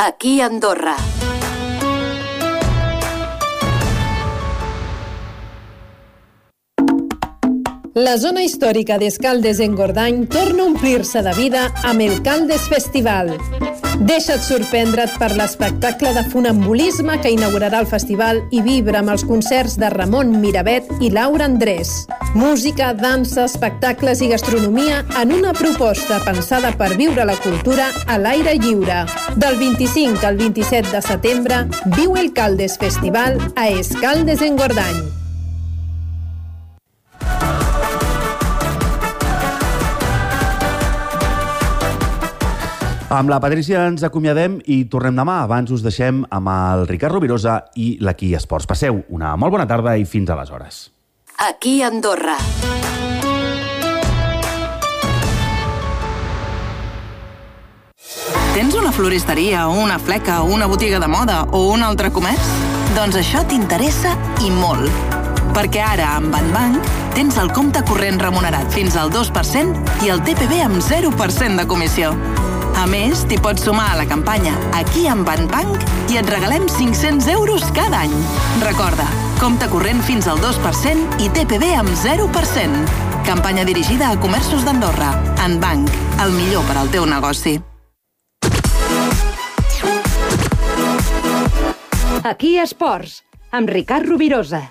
Aquí Andorra. La zona històrica d'Escaldes-Engordany torna a omplir-se de vida amb el Caldes Festival. Deixa't sorprendre't per l'espectacle de funambulisme que inaugurarà el festival i vibra amb els concerts de Ramon Miravet i Laura Andrés. Música, dansa, espectacles i gastronomia en una proposta pensada per viure la cultura a l'aire lliure. Del 25 al 27 de setembre, viu el Caldes Festival a Escaldes-Engordany. Amb la Patrícia ens acomiadem i tornem demà. Abans us deixem amb el Ricard Rovirosa i l'Aquí Esports. Passeu una molt bona tarda i fins aleshores. Aquí Andorra. Tens una floristeria o una fleca o una botiga de moda o un altre comerç? Doncs això t'interessa i molt. Perquè ara, amb Banbank, tens el compte corrent remunerat fins al 2% i el TPV amb 0% de comissió. A més, t'hi pots sumar a la campanya Aquí amb Banbank i et regalem 500 euros cada any. Recorda, compte corrent fins al 2% i TPV amb 0%. Campanya dirigida a comerços d'Andorra. Banbank, el millor per al teu negoci. Aquí Esports, amb Ricard Rovirosa.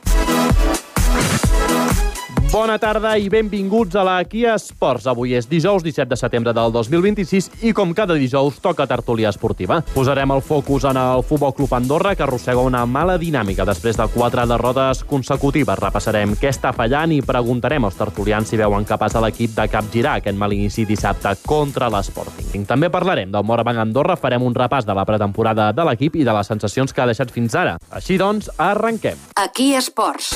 Bona tarda i benvinguts a l'Aquí Esports. Avui és dijous 17 de setembre del 2026 i com cada dijous toca tertúlia esportiva. Posarem el focus en el Futbol Club Andorra, que arrossega una mala dinàmica després de 4 derrotes consecutives. Repassarem què està fallant i preguntarem als tertulians si veuen capaç a l'equip de capgirar aquest mal inici dissabte contra l'Sporting. També parlarem del Morabanc Andorra, farem un repàs de la pretemporada de l'equip i de les sensacions que ha deixat fins ara. Així doncs, arrenquem. Aquí Esports.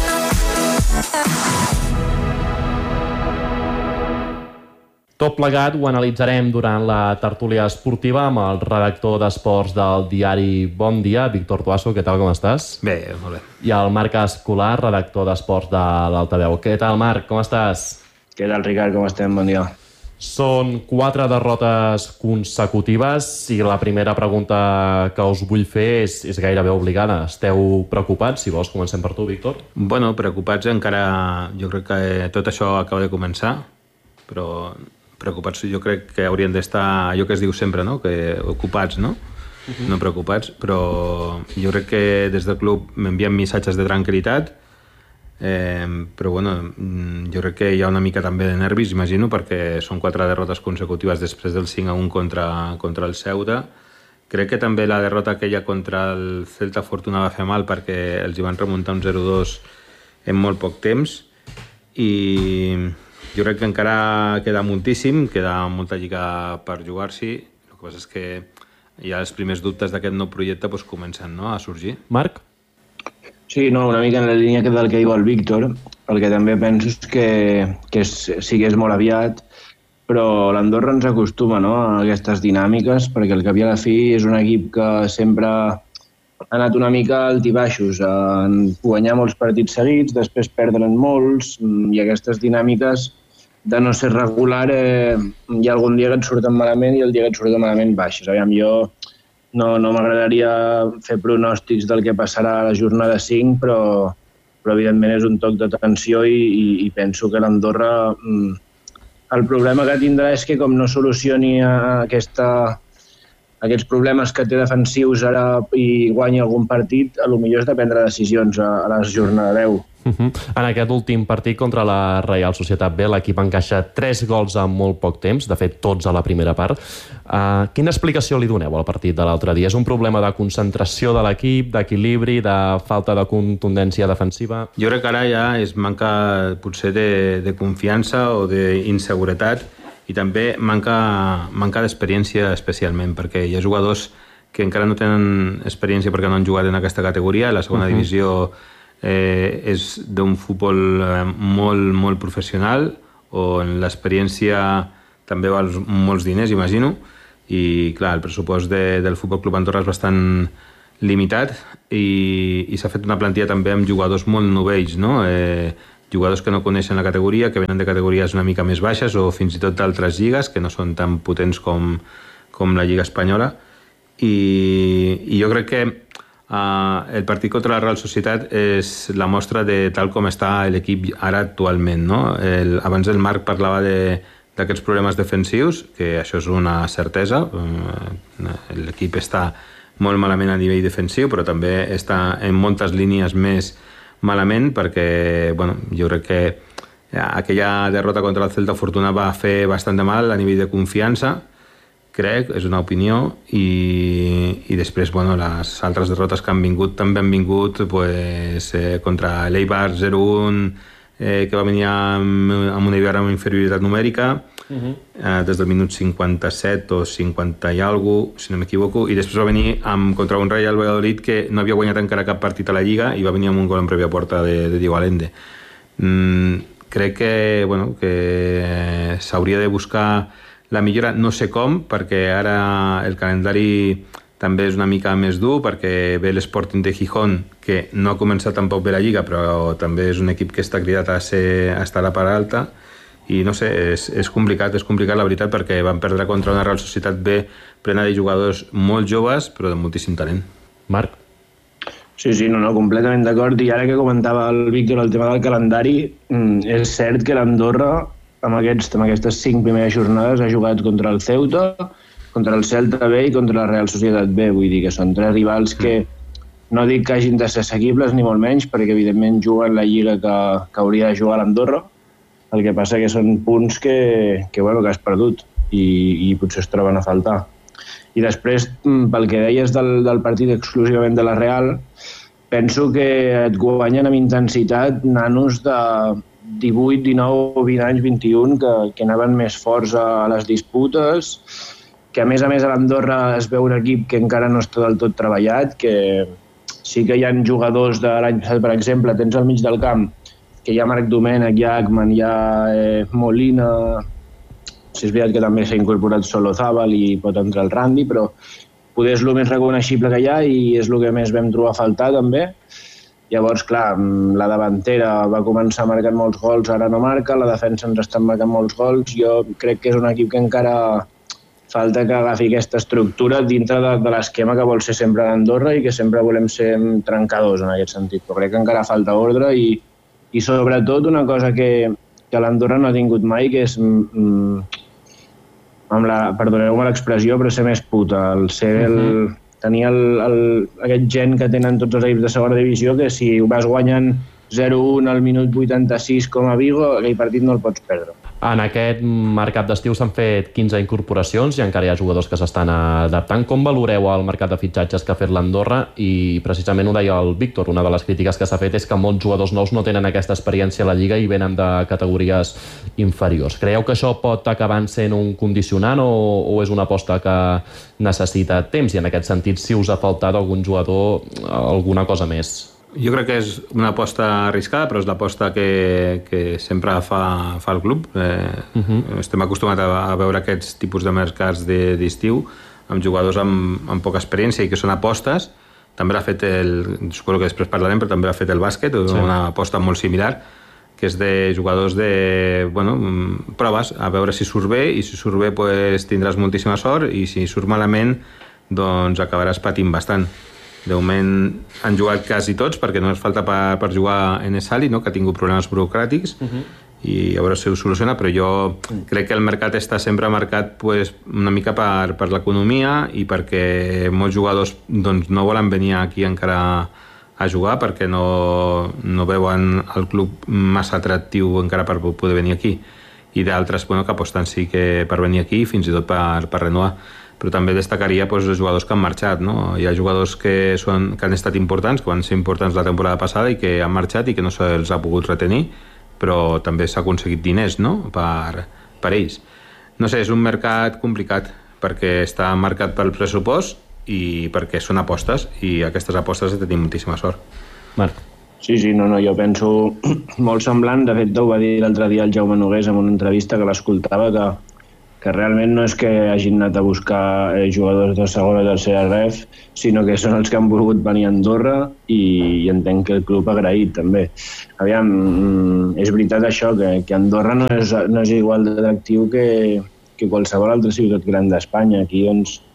Tot plegat ho analitzarem durant la tertúlia esportiva amb el redactor d'esports del diari Bon Dia, Víctor Tuasso. Què tal, com estàs? Bé, molt bé. I el Marc Escolar, redactor d'esports de l'Altaveu. Què tal, Marc? Com estàs? Què tal, Ricard? Com estem? Bon dia. Són 4 derrotes consecutives i la primera pregunta que us vull fer és gairebé obligada. Esteu preocupats? Si vols, comencem per tu, Víctor. Bueno, preocupats encara... Jo crec que tot això acaba de començar, però preocupats jo crec que haurien d'estar, allò que es diu sempre, no? Que ocupats, no? No preocupats, però jo crec que des del club m'envien missatges de tranquil·litat, però bueno, jo crec que hi ha una mica també de nervis, imagino, perquè són 4 derrotes consecutives després del 5-1 contra el Ceuta. Crec que també la derrota aquella contra el Celta Fortuna va fer mal perquè els hi van remuntar un 0-2 en molt poc temps i jo crec que encara queda moltíssim, queda molta lliga per jugar-s'hi. El que passa és que ja els primers dubtes d'aquest nou projecte doncs, comencen, no?, a sorgir. Marc? Sí, no, una mica en la línia del que diu el Víctor. El que també penso és que sí que és molt aviat, però l'Andorra ens acostuma, no?, a aquestes dinàmiques, perquè al cap i a la fi és un equip que sempre ha anat una mica alt i baixos, a guanyar molts partits seguits, després perdre'n molts, i aquestes dinàmiques de no ser regular, hi ha algun dia que et surten malament i el dia que et surten malament baixes. Aviam, jo no m'agradaria fer pronòstics del que passarà a la jornada 5, però evidentment és un toc d'atenció i penso que l'Andorra... El problema que tindrà és que com no solucioni aquests problemes que té defensius ara i guanyi algun partit, potser és de prendre decisions a la jornada 10. En aquest últim partit contra la Reial Societat B, l'equip encaixa 3 gols en molt poc temps, de fet tots a la primera part. Quina explicació li doneu al partit de l'altre dia? És un problema de concentració de l'equip, d'equilibri, de falta de contundència defensiva? Jo crec que ara ja es manca potser de confiança o d'inseguretat i també manca d'experiència especialment, perquè hi ha jugadors que encara no tenen experiència perquè no han jugat en aquesta categoria. La segona divisió és d'un futbol molt, molt professional, on l'experiència també val molts diners, imagino, i clar, el pressupost del Futbol Club Andorra és bastant limitat i s'ha fet una plantilla també amb jugadors molt novells, no? Jugadors que no coneixen la categoria, que venen de categories una mica més baixes o fins i tot d'altres lligues que no són tan potents com la Lliga Espanyola, i jo crec que el partit contra la Real Societat és la mostra de tal com està l'equip ara actualment, no? Abans el Marc parlava d'aquests problemes defensius, que això és una certesa. L'equip està molt malament a nivell defensiu, però també està en moltes línies més malament, perquè jo crec que aquella derrota contra el Celta Fortuna va fer bastant de mal a nivell de confiança, crec, és una opinió, i després les altres derrotes que han vingut també han vingut contra l'Eibar 0-1, que va venir amb una Eibar amb inferioritat numèrica, des del minut 57 o 50 i alguna cosa, si no m'equivoco, i després va venir contra un Real Valladolid que no havia guanyat encara cap partit a la Lliga i va venir amb un gol en pròpia porta de Diego Allende. Crec que s'hauria de buscar la millora, no sé com, perquè ara el calendari també és una mica més dur, perquè ve l'Sporting de Gijón, que no ha començat tampoc bé la Lliga, però també és un equip que està cridat a estar a la part alta, i no sé, és complicat la veritat, perquè van perdre contra una Real Societat B plena de jugadors molt joves, però de moltíssim talent. Marc? Sí, completament d'acord. I ara que comentava el Víctor el tema del calendari, és cert que l'Andorra amb aquestes 5 primeres jornades ha jugat contra el Ceuta, contra el Celta B i contra la Real Societat B. Vull dir que són 3 rivals que no dic que hagin de ser assequibles, ni molt menys, perquè evidentment juguen la lliga que hauria de jugar l'Andorra. El que passa que són punts que has perdut i potser es troben a faltar. I després, pel que deies del partit exclusivament de la Real, penso que et guanyen amb intensitat nanos de 18, 19, 20 anys, 21, que anaven més forts a les disputes, que a més a l'Andorra es veu un equip que encara no està del tot treballat, que sí que hi ha jugadors de l'any passat, per exemple, tens al mig del camp, que hi ha Marc Domènech, hi ha Ackman, hi ha Molina, si és veritat que també s'ha incorporat Solozábal i pot entrar el Randy, però poder és el més reconeixible que hi ha i és el que més vam trobar a faltar també. Llavors, clar, la davantera va començar marcant molts gols, ara no marca, la defensa ens està marcant molts gols. Jo crec que és un equip que encara falta que agafi aquesta estructura dintre de l'esquema que vol ser sempre l'Andorra i que sempre volem ser trencadors en aquest sentit. Però crec que encara falta ordre i sobretot una cosa que l'Andorra no ha tingut mai, que és, perdoneu-me l'expressió, però ser més puta, tenir aquest gen que tenen tots els equips de segona divisió, que si vas guanyant 0-1 al minut 86 com a Vigo, aquell partit no el pots perdre. En aquest mercat d'estiu s'han fet 15 incorporacions i encara hi ha jugadors que s'estan adaptant. Com valoreu el mercat de fitxatges que ha fet l'Andorra? I precisament ho deia el Víctor, una de les crítiques que s'ha fet és que molts jugadors nous no tenen aquesta experiència a la Lliga i venen de categories inferiors. Creieu que això pot acabar sent un condicionant o és una aposta que necessita temps? I en aquest sentit, si us ha faltat algun jugador, alguna cosa més? Jo crec que és una aposta arriscada, però és l'aposta que sempre fa el club. Estem acostumats a veure aquests tipus de mercats d'estiu amb jugadors amb poca experiència i que són apostes. També l'ha fet suposo que després parlarem, però també l'ha fet el bàsquet, una aposta molt similar, que és de jugadors de proves, a veure si surt bé, i si surt bé tindràs moltíssima sort, i si surt malament doncs acabaràs patint bastant. De moment han jugat quasi tots, perquè no ens falta per jugar en Esali, que ha tingut problemes burocràtics, i a veure si ho soluciona, però jo crec que el mercat està sempre marcat una mica per l'economia i perquè molts jugadors no volen venir aquí encara a jugar perquè no veuen el club massa atractiu encara per poder venir aquí, i d'altres que aposten sí que per venir aquí, fins i tot per renovar. Però també destacaria els jugadors que han marxat, no? Hi ha jugadors que han estat importants, que van ser importants la temporada passada i que han marxat i que no se'ls ha pogut retenir, però també s'ha aconseguit diners, no?, per ells. No sé, és un mercat complicat perquè està marcat pel pressupost i perquè són apostes, i aquestes apostes han de tenir moltíssima sort. Marc. Sí, jo penso molt semblant. De fet, ho va dir l'altre dia el Jaume Nogués en una entrevista que l'escoltava, que realment no és que hagin anat a buscar jugadors de segona o tercera ref, sinó que són els que han volgut venir a Andorra, i entenc que el club ha agraït també. Aviam, és veritat això, que Andorra no és igual d'atractiu que qualsevol altra ciutat gran d'Espanya. Aquí doncs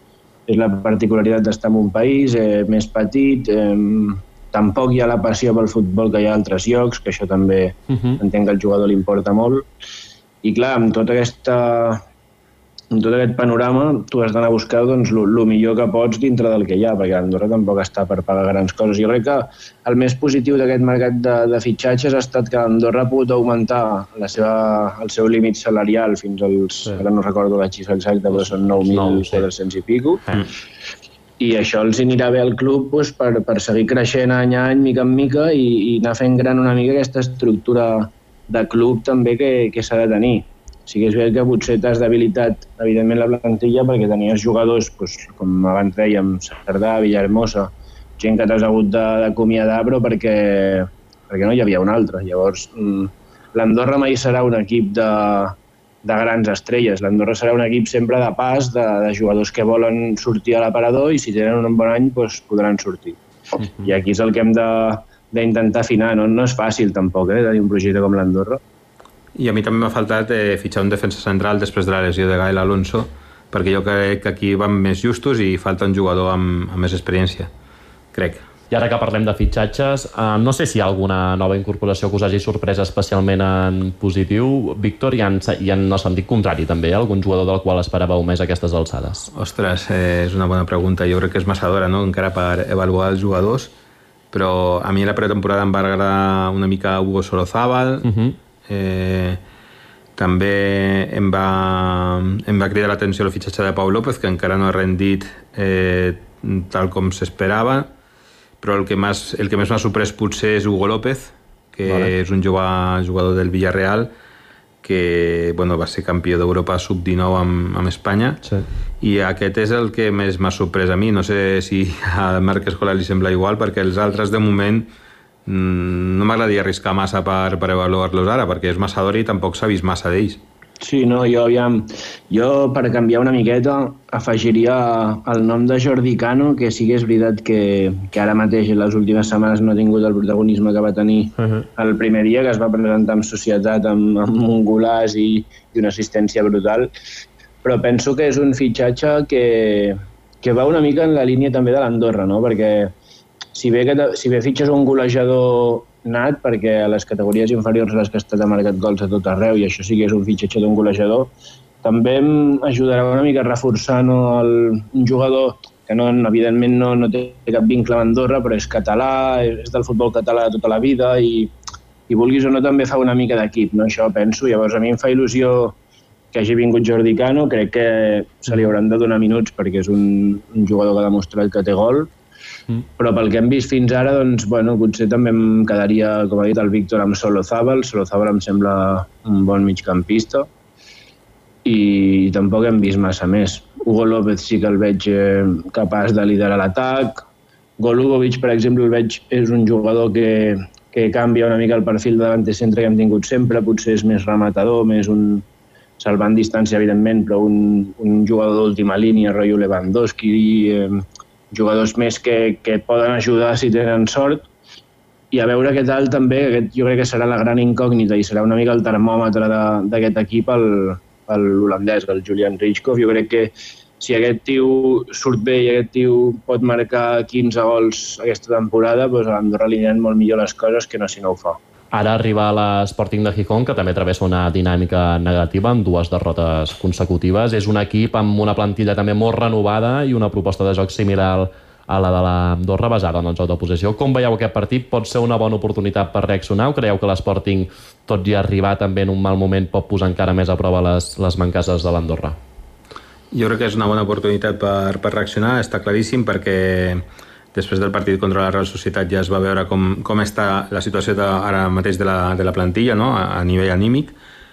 és la particularitat d'estar en un país més petit, tampoc hi ha la passió pel futbol que hi ha a altres llocs, que això també entenc que al jugador li importa molt. I clar, amb tot aquest panorama tu has d'anar a buscar el millor que pots dintre del que hi ha, perquè Andorra tampoc està per pagar grans coses. Jo crec que el més positiu d'aquest mercat de fitxatges ha estat que Andorra ha pogut augmentar el seu límit salarial fins als, ara no recordo la xifra exacta, però són 9.400 i pico. I això els anirà bé al club per seguir creixent any a any, mica en mica, i anar fent gran una mica aquesta estructura de club també que s'ha de tenir. Sí que és veritat que potser t'has debilitat, evidentment, la plantilla perquè tenies jugadors, com abans dèiem, Cerdà, Villahermosa, gent que t'has hagut d'acomiadar, però perquè no hi havia un altre. Llavors, l'Andorra mai serà un equip de grans estrelles. L'Andorra serà un equip sempre de pas, de jugadors que volen sortir a l'aparador i si tenen un bon any podran sortir. I aquí és el que hem d'intentar afinar. No és fàcil tampoc tenir un projecte com l'Andorra. I a mi també m'ha faltat fitxar un defensa central després de la lesió de Gael Alonso, perquè jo crec que aquí van més justos i falta un jugador amb més experiència, crec. I ara que parlem de fitxatges, no sé si hi ha alguna nova incorporació que us hagi sorprès especialment en positiu. Víctor, hi ha en el sentit contrari també, algun jugador del qual esperàveu més a aquestes alçades? Ostres, és una bona pregunta. Jo crec que és massa d'hora, no?, encara per avaluar els jugadors, però a mi a la pretemporada em va agradar una mica Hugo Solozábal. També em va cridar l'atenció el fitxatge de Pau López, que encara no ha rendit tal com s'esperava, però el que més m'ha sorprès potser és Hugo López, que és un jugador del Villarreal que va ser campió d'Europa sub-19 amb Espanya, i aquest és el que més m'ha sorprès a mi. No sé si a Marc Escola li sembla igual, perquè els altres de moment no m'agradaria arriscar massa per avaluar-los ara, perquè és massa d'hora i tampoc s'ha vist massa d'ells. Sí, no, jo per canviar una miqueta afegiria el nom de Jordi Cano, que sí que és veritat que ara mateix en les últimes setmanes no ha tingut el protagonisme que va tenir el primer dia, que es va presentar amb societat, amb un golaç i una assistència brutal, però penso que és un fitxatge que va una mica en la línia també de l'Andorra, no? Perquè si bé fitxes un golejador nat, perquè a les categories inferiors les que ha estat ha marcat gols a tot arreu i això sí que és un fitxatge d'un golejador, també em ajudarà una mica a reforçar un jugador que evidentment no té cap vincle amb Andorra, però és català, és del futbol català de tota la vida i vulguis o no també fa una mica d'equip, no? Això penso. Llavors a mi em fa il·lusió que hagi vingut Jordi Cano, crec que se li hauran de donar minuts perquè és un jugador que ha demostrat que té gol, però pel que hem vist fins ara, potser també em quedaria, com ha dit el Víctor, amb Solozábal. Solozábal em sembla un bon migcampista i tampoc hem vist massa més. Hugo López sí que el veig capaç de liderar l'atac. Golubovic, per exemple, és un jugador que canvia una mica el perfil de davanter centre que hem tingut sempre, potser és més rematador, més un salvant distància, evidentment, però un jugador d'última línia, rotllo Lewandowski, jugadors més que poden ajudar si tenen sort, i a veure què tal també, jo crec que serà la gran incògnita i serà una mica el termòmetre d'aquest equip, l'holandès, el Julian Rijkov. Jo crec que si aquest tio surt bé i aquest tio pot marcar 15 gols aquesta temporada, doncs a l'Andorra li aniran molt millor les coses que no si no ho fa. Ara arriba a l'Sporting de Gijón, que també travessa una dinàmica negativa amb 2 derrotes consecutives. És un equip amb una plantilla també molt renovada i una proposta de joc similar a la de l'Andorra, basada en el joc de possessió. Com veieu aquest partit? Pot ser una bona oportunitat per reaccionar o creieu que l'Sporting, tot i arribar també en un mal moment, pot posar encara més a prova les mancances de l'Andorra? Jo crec que és una bona oportunitat per reaccionar, està claríssim, perquè després del partit contra la Real Societat ja es va veure com està la situació ara mateix de la plantilla, no?, a nivell anímic,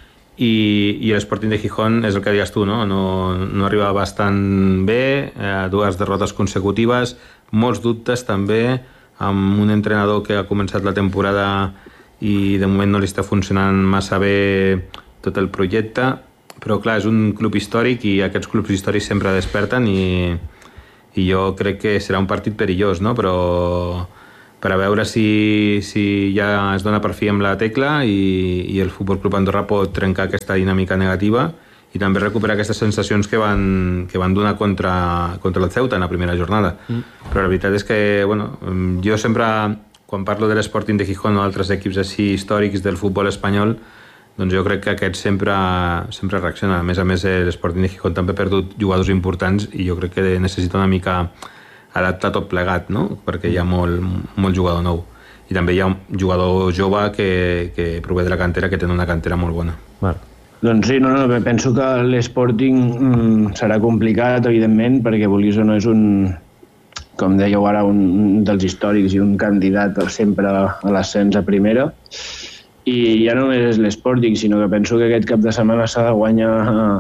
i l'Sporting de Gijón és el que deies tu, no arriba bastant bé, 2 derrotes consecutives, molts dubtes també, amb un entrenador que ha començat la temporada i de moment no li està funcionant massa bé tot el projecte, però clar, és un club històric i aquests clubs històrics sempre desperten i jo crec que serà un partit perillós, no? Però per a veure si ja es dona per fi amb la tecla i el Futbol Club Andorra pot trencar aquesta dinàmica negativa i també recuperar aquestes sensacions que van donar contra el Ceuta en la primera jornada. Però la veritat és que, bueno, jo sempre, quan parlo de l'Sporting de Gijón o altres equips així històrics del futbol espanyol, doncs jo crec que aquest sempre reacciona. A més, l'Sporting de Gijón també ha perdut jugadors importants i jo crec que necessita una mica adaptar tot plegat, no? Perquè hi ha molt jugador nou. I també hi ha un jugador jove que prové de la cantera, que té una cantera molt bona. Marc. Doncs sí, penso que l'Sporting serà complicat, evidentment, perquè vulguis o no és com dèieu ara, un dels històrics i un candidat sempre a l'ascens a primera. I ja no només és l'Sporting, sinó que penso que aquest cap de setmana s'ha de guanyar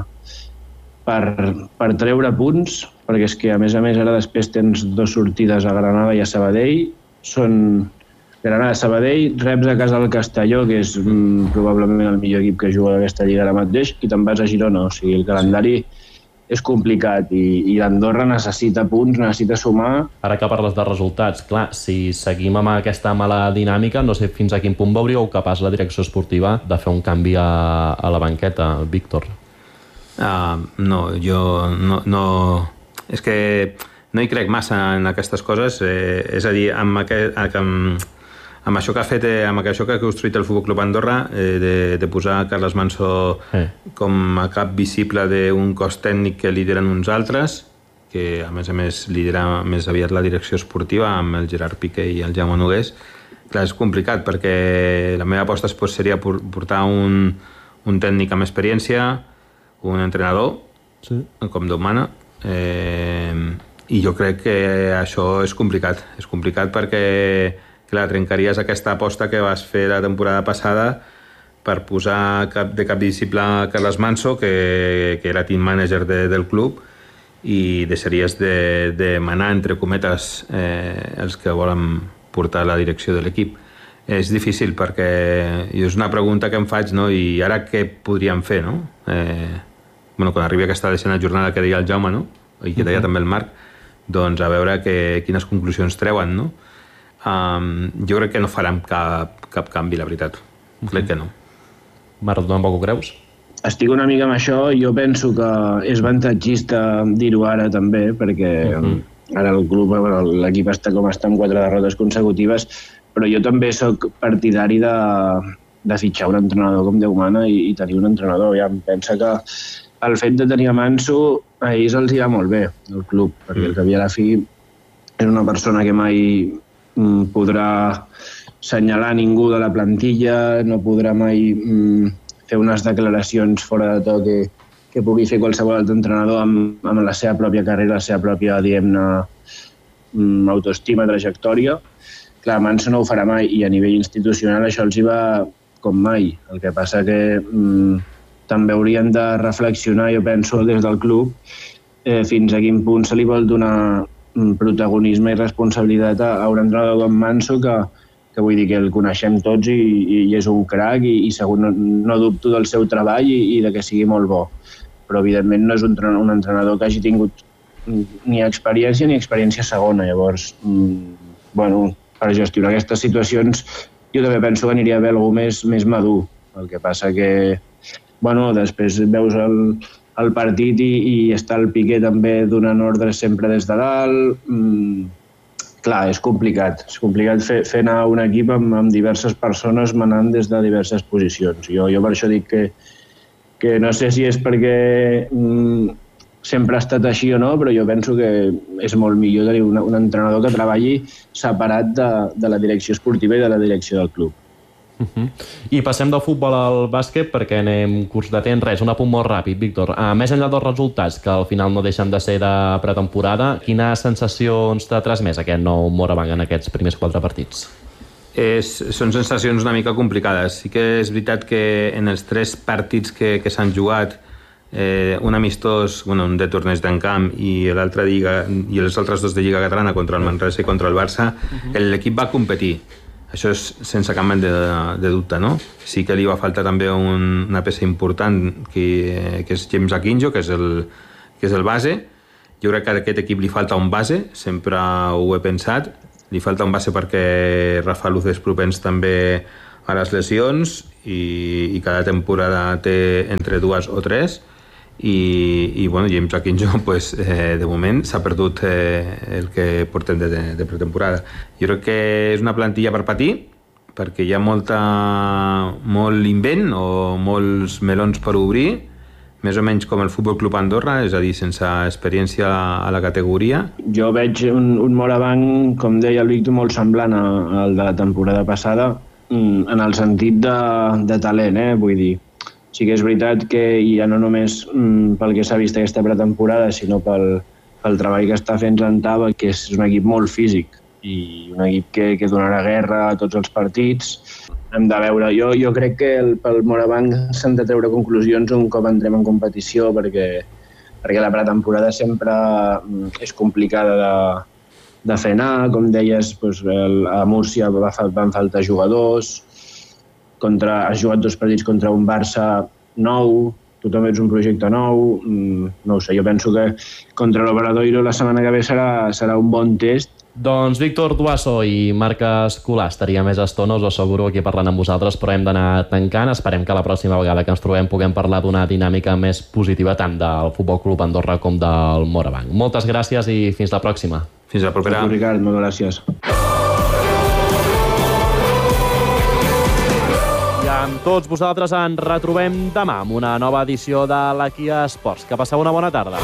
per treure punts, perquè és que a més ara després tens 2 sortides a Granada i a Sabadell. Són Granada-Sabadell, reps a casa del Castelló, que és probablement el millor equip que juga d'aquesta lliga ara mateix, i te'n vas a Girona. O sigui, el calendari és complicat i l'Andorra necessita punts, necessita sumar. Ara que parles de resultats, clar, si seguim amb aquesta mala dinàmica, no sé fins a quin punt veuríeu capaç la direcció esportiva de fer un canvi a la banqueta, Víctor. No, jo no... És que no hi crec massa en aquestes coses. És a dir, amb això que ha fet, amb això que ha construït el Futbol Club Andorra, de posar Carles Manso com a cap visible d'un cos tècnic que lideren uns altres, que a més lidera més aviat la direcció esportiva amb el Gerard Piqué i el Jaume Nogués. Clar, és complicat perquè la meva aposta seria portar un tècnic amb experiència, un entrenador, com Déu mana, i jo crec que això és complicat. És complicat perquè clar, trencaries aquesta aposta que vas fer la temporada passada per posar de cap visible Carles Manso, que era team manager del club, i deixaries de manar, entre cometes, els que volen portar la direcció de l'equip. És difícil perquè és una pregunta que em faig, no? I ara què podríem fer, no? Quan arribi aquesta decena jornada que deia el Jaume, no? I que deia també el Marc, doncs a veure quines conclusions treuen, no? Jo crec que no farem cap canvi, la veritat. Crec que no. Marc, tu tampoc ho creus? Estic una mica amb això. Jo penso que és avantatgista dir-ho ara també, perquè ara el club, l'equip està com està amb 4 derrotes consecutives, però jo també sóc partidari de fitxar un entrenador com Déu mana i tenir un entrenador. Ja em pensa que el fet de tenir a Manso a ells els hi va molt bé, el club, perquè el que havia a la fi és una persona que mai podrà assenyalar ningú de la plantilla, no podrà mai fer unes declaracions fora de to que pugui fer qualsevol altre entrenador amb la seva pròpia carrera, la seva pròpia, diguem-ne, autoestima, trajectòria. Clar, Manso no ho farà mai i a nivell institucional això els hi va com mai. El que passa que també haurien de reflexionar, jo penso, des del club, fins a quin punt se li vol donar protagonisme i responsabilitat a un entrenador com Manso que vull dir que el coneixem tots i és un crac i segur no dubto del seu treball i de que sigui molt bo, però evidentment no és un entrenador que hagi tingut ni experiència segona. Llavors, per gestionar aquestes situacions jo també penso que aniria a haver algú més madur. El que passa que després veus el partit i està el Piqué també donant ordres sempre des de dalt. Clar, és complicat. És complicat fer anar un equip amb diverses persones manant des de diverses posicions. Jo per això dic que no sé si és perquè sempre ha estat així o no, però jo penso que és molt millor tenir un entrenador que treballi separat de la direcció esportiva i de la direcció del club. I passem del futbol al bàsquet perquè anem curts de temps. Res, un apunt molt ràpid, Víctor. Més enllà dels resultats, que al final no deixen de ser de pretemporada, quines sensacions t'ha transmès aquest nou Morabanc en aquests primers 4 partits? Són sensacions una mica complicades. Sí que és veritat que en els 3 partits que s'han jugat, un amistós, un de torneig d'encamp i l'altre i els altres 2 de Lliga Catalana contra el Manresa i contra el Barça, l'equip va competir. Això és sense cap mena de dubte, no? Sí que li va faltar també una peça important que és James Akinjo, que és el base. Jo crec que a aquest equip li falta un base, sempre ho he pensat. Li falta un base perquè Rafa Luz és propens també a les lesions i cada temporada té entre 2 o 3. i James Atkinson pues, de moment s'ha perdut el que portem de pretemporada. Jo crec que és una plantilla per patir, perquè hi ha molt invent o molts melons per obrir, més o menys com el Futbol Club Andorra, és a dir, sense experiència a la categoria. Jo veig un Morabanc, com deia el Víctor, molt semblant al de la temporada passada, en el sentit de talent, vull dir. Sí que és veritat que ja no només pel que s'ha vist aquesta pretemporada, sinó pel treball que està fent Zantava, que és un equip molt físic i un equip que donarà guerra a tots els partits. Hem de veure. Jo crec que pel Morabanc s'han de treure conclusions un cop entrem en competició, perquè la pretemporada sempre és complicada de fer anar. Com deies, a Múrcia van faltar jugadors, has jugat 2 partits contra un Barça nou, tu també ets un projecte nou, no ho sé, jo penso que contra l'Obradoiro la setmana que ve serà un bon test. Doncs Víctor Duaso i Marc Escolà estaria més estona, us ho asseguro, aquí parlant amb vosaltres, però hem d'anar tancant. Esperem que la pròxima vegada que ens trobem puguem parlar d'una dinàmica més positiva tant del Futbol Club Andorra com del Morabanc. Moltes gràcies i fins la pròxima. Fins la propera. Ricard, moltes gràcies. I amb tots vosaltres ens retrobem demà amb una nova edició de l'Aquí Esports. Que passeu una bona tarda.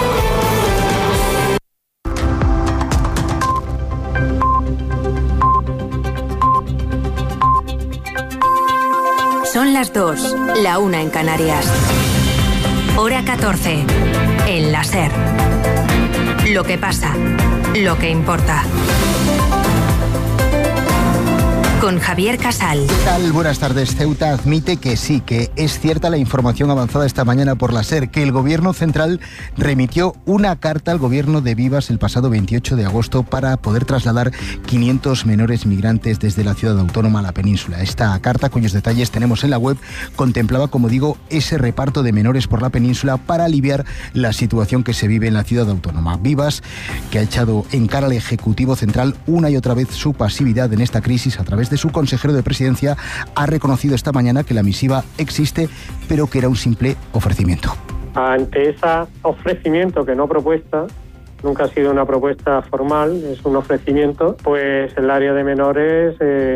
Son las 2, la 1 en Canarias. Hora 14, en la SER. Lo que pasa, lo que importa. Con Javier Casal. ¿Qué tal? Buenas tardes. Ceuta admite que sí, que es cierta la información avanzada esta mañana por la SER, que el Gobierno Central remitió una carta al Gobierno de Vivas el pasado 28 de agosto para poder trasladar 500 menores migrantes desde la ciudad autónoma a la península. Esta carta, cuyos detalles tenemos en la web, contemplaba, como digo, ese reparto de menores por la península para aliviar la situación que se vive en la ciudad autónoma. Vivas, que ha echado en cara al Ejecutivo Central una y otra vez su pasividad en esta crisis a través de su consejero de Presidencia, ha reconocido esta mañana que la misiva existe, pero que era un simple ofrecimiento. Ante ese ofrecimiento, que no propuesta, nunca ha sido una propuesta formal, es un ofrecimiento, pues el área de menores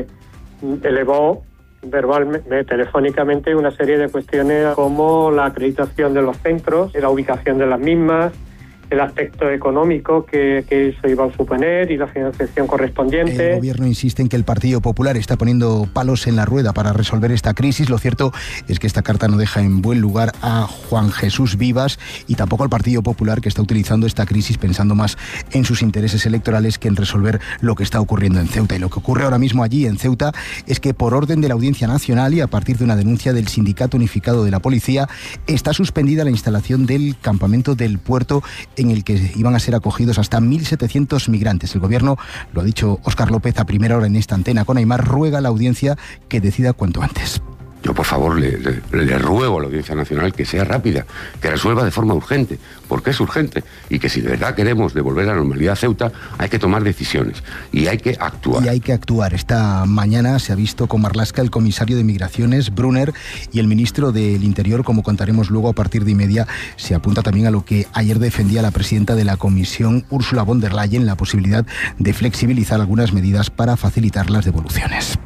elevó verbalmente, telefónicamente, una serie de cuestiones como la acreditación de los centros, la ubicación de las mismas, el aspecto económico que eso iba a suponer y la financiación correspondiente. El Gobierno insiste en que el Partido Popular está poniendo palos en la rueda para resolver esta crisis. Lo cierto es que esta carta no deja en buen lugar a Juan Jesús Vivas y tampoco al Partido Popular, que está utilizando esta crisis pensando más en sus intereses electorales que en resolver lo que está ocurriendo en Ceuta. Y lo que ocurre ahora mismo allí en Ceuta es que, por orden de la Audiencia Nacional y a partir de una denuncia del Sindicato Unificado de la Policía, está suspendida la instalación del campamento del puerto en el que iban a ser acogidos hasta 1.700 migrantes. El Gobierno, lo ha dicho Óscar López a primera hora en esta antena con Aimar, ruega a la audiencia que decida cuanto antes. Yo, por favor, le ruego a la Audiencia Nacional que sea rápida, que resuelva de forma urgente, porque es urgente, y que si de verdad queremos devolver la normalidad a Ceuta, hay que tomar decisiones y hay que actuar. Y hay que actuar. Esta mañana se ha visto con Marlaska el comisario de Migraciones, Brunner, y el ministro del Interior, como contaremos luego a partir de 1:30, se apunta también a lo que ayer defendía la presidenta de la Comisión, Ursula von der Leyen, la posibilidad de flexibilizar algunas medidas para facilitar las devoluciones.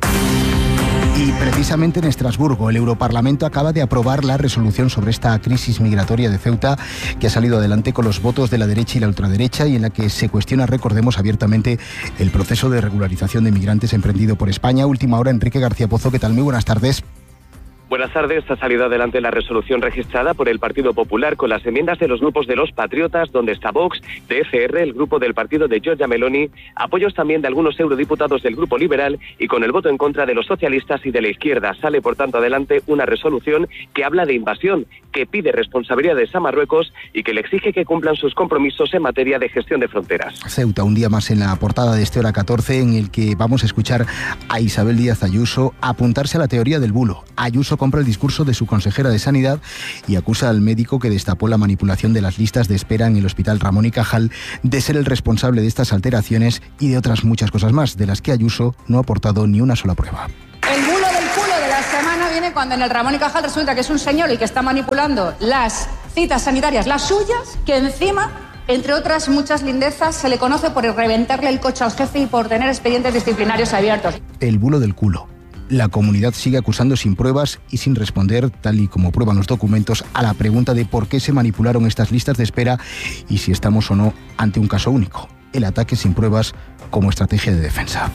Y precisamente en Estrasburgo, el Europarlamento acaba de aprobar la resolución sobre esta crisis migratoria de Ceuta, que ha salido adelante con los votos de la derecha y la ultraderecha, y en la que se cuestiona, recordemos, abiertamente el proceso de regularización de migrantes emprendido por España. Última hora, Enrique García Pozo, ¿qué tal? Muy buenas tardes. Buenas tardes. Ha salido adelante la resolución registrada por el Partido Popular con las enmiendas de los grupos de los Patriotas, donde está Vox, de ECR, el grupo del partido de Giorgia Meloni, apoyos también de algunos eurodiputados del Grupo Liberal y con el voto en contra de los socialistas y de la izquierda. Sale, por tanto, adelante una resolución que habla de invasión, que pide responsabilidades a Marruecos y que le exige que cumplan sus compromisos en materia de gestión de fronteras. Ceuta, un día más en la portada de este Hora 14, en el que vamos a escuchar a Isabel Díaz Ayuso apuntarse a la teoría del bulo. Ayuso compra el discurso de su consejera de Sanidad y acusa al médico que destapó la manipulación de las listas de espera en el Hospital Ramón y Cajal de ser el responsable de estas alteraciones y de otras muchas cosas más, de las que Ayuso no ha aportado ni una sola prueba. El bulo del culo de la semana viene cuando en el Ramón y Cajal resulta que es un señor el que está manipulando las citas sanitarias, las suyas, que encima, entre otras muchas lindezas, se le conoce por reventarle el coche al jefe y por tener expedientes disciplinarios abiertos. El bulo del culo. La comunidad sigue acusando sin pruebas y sin responder, tal y como prueban los documentos, a la pregunta de por qué se manipularon estas listas de espera y si estamos o no ante un caso único. El ataque sin pruebas como estrategia de defensa.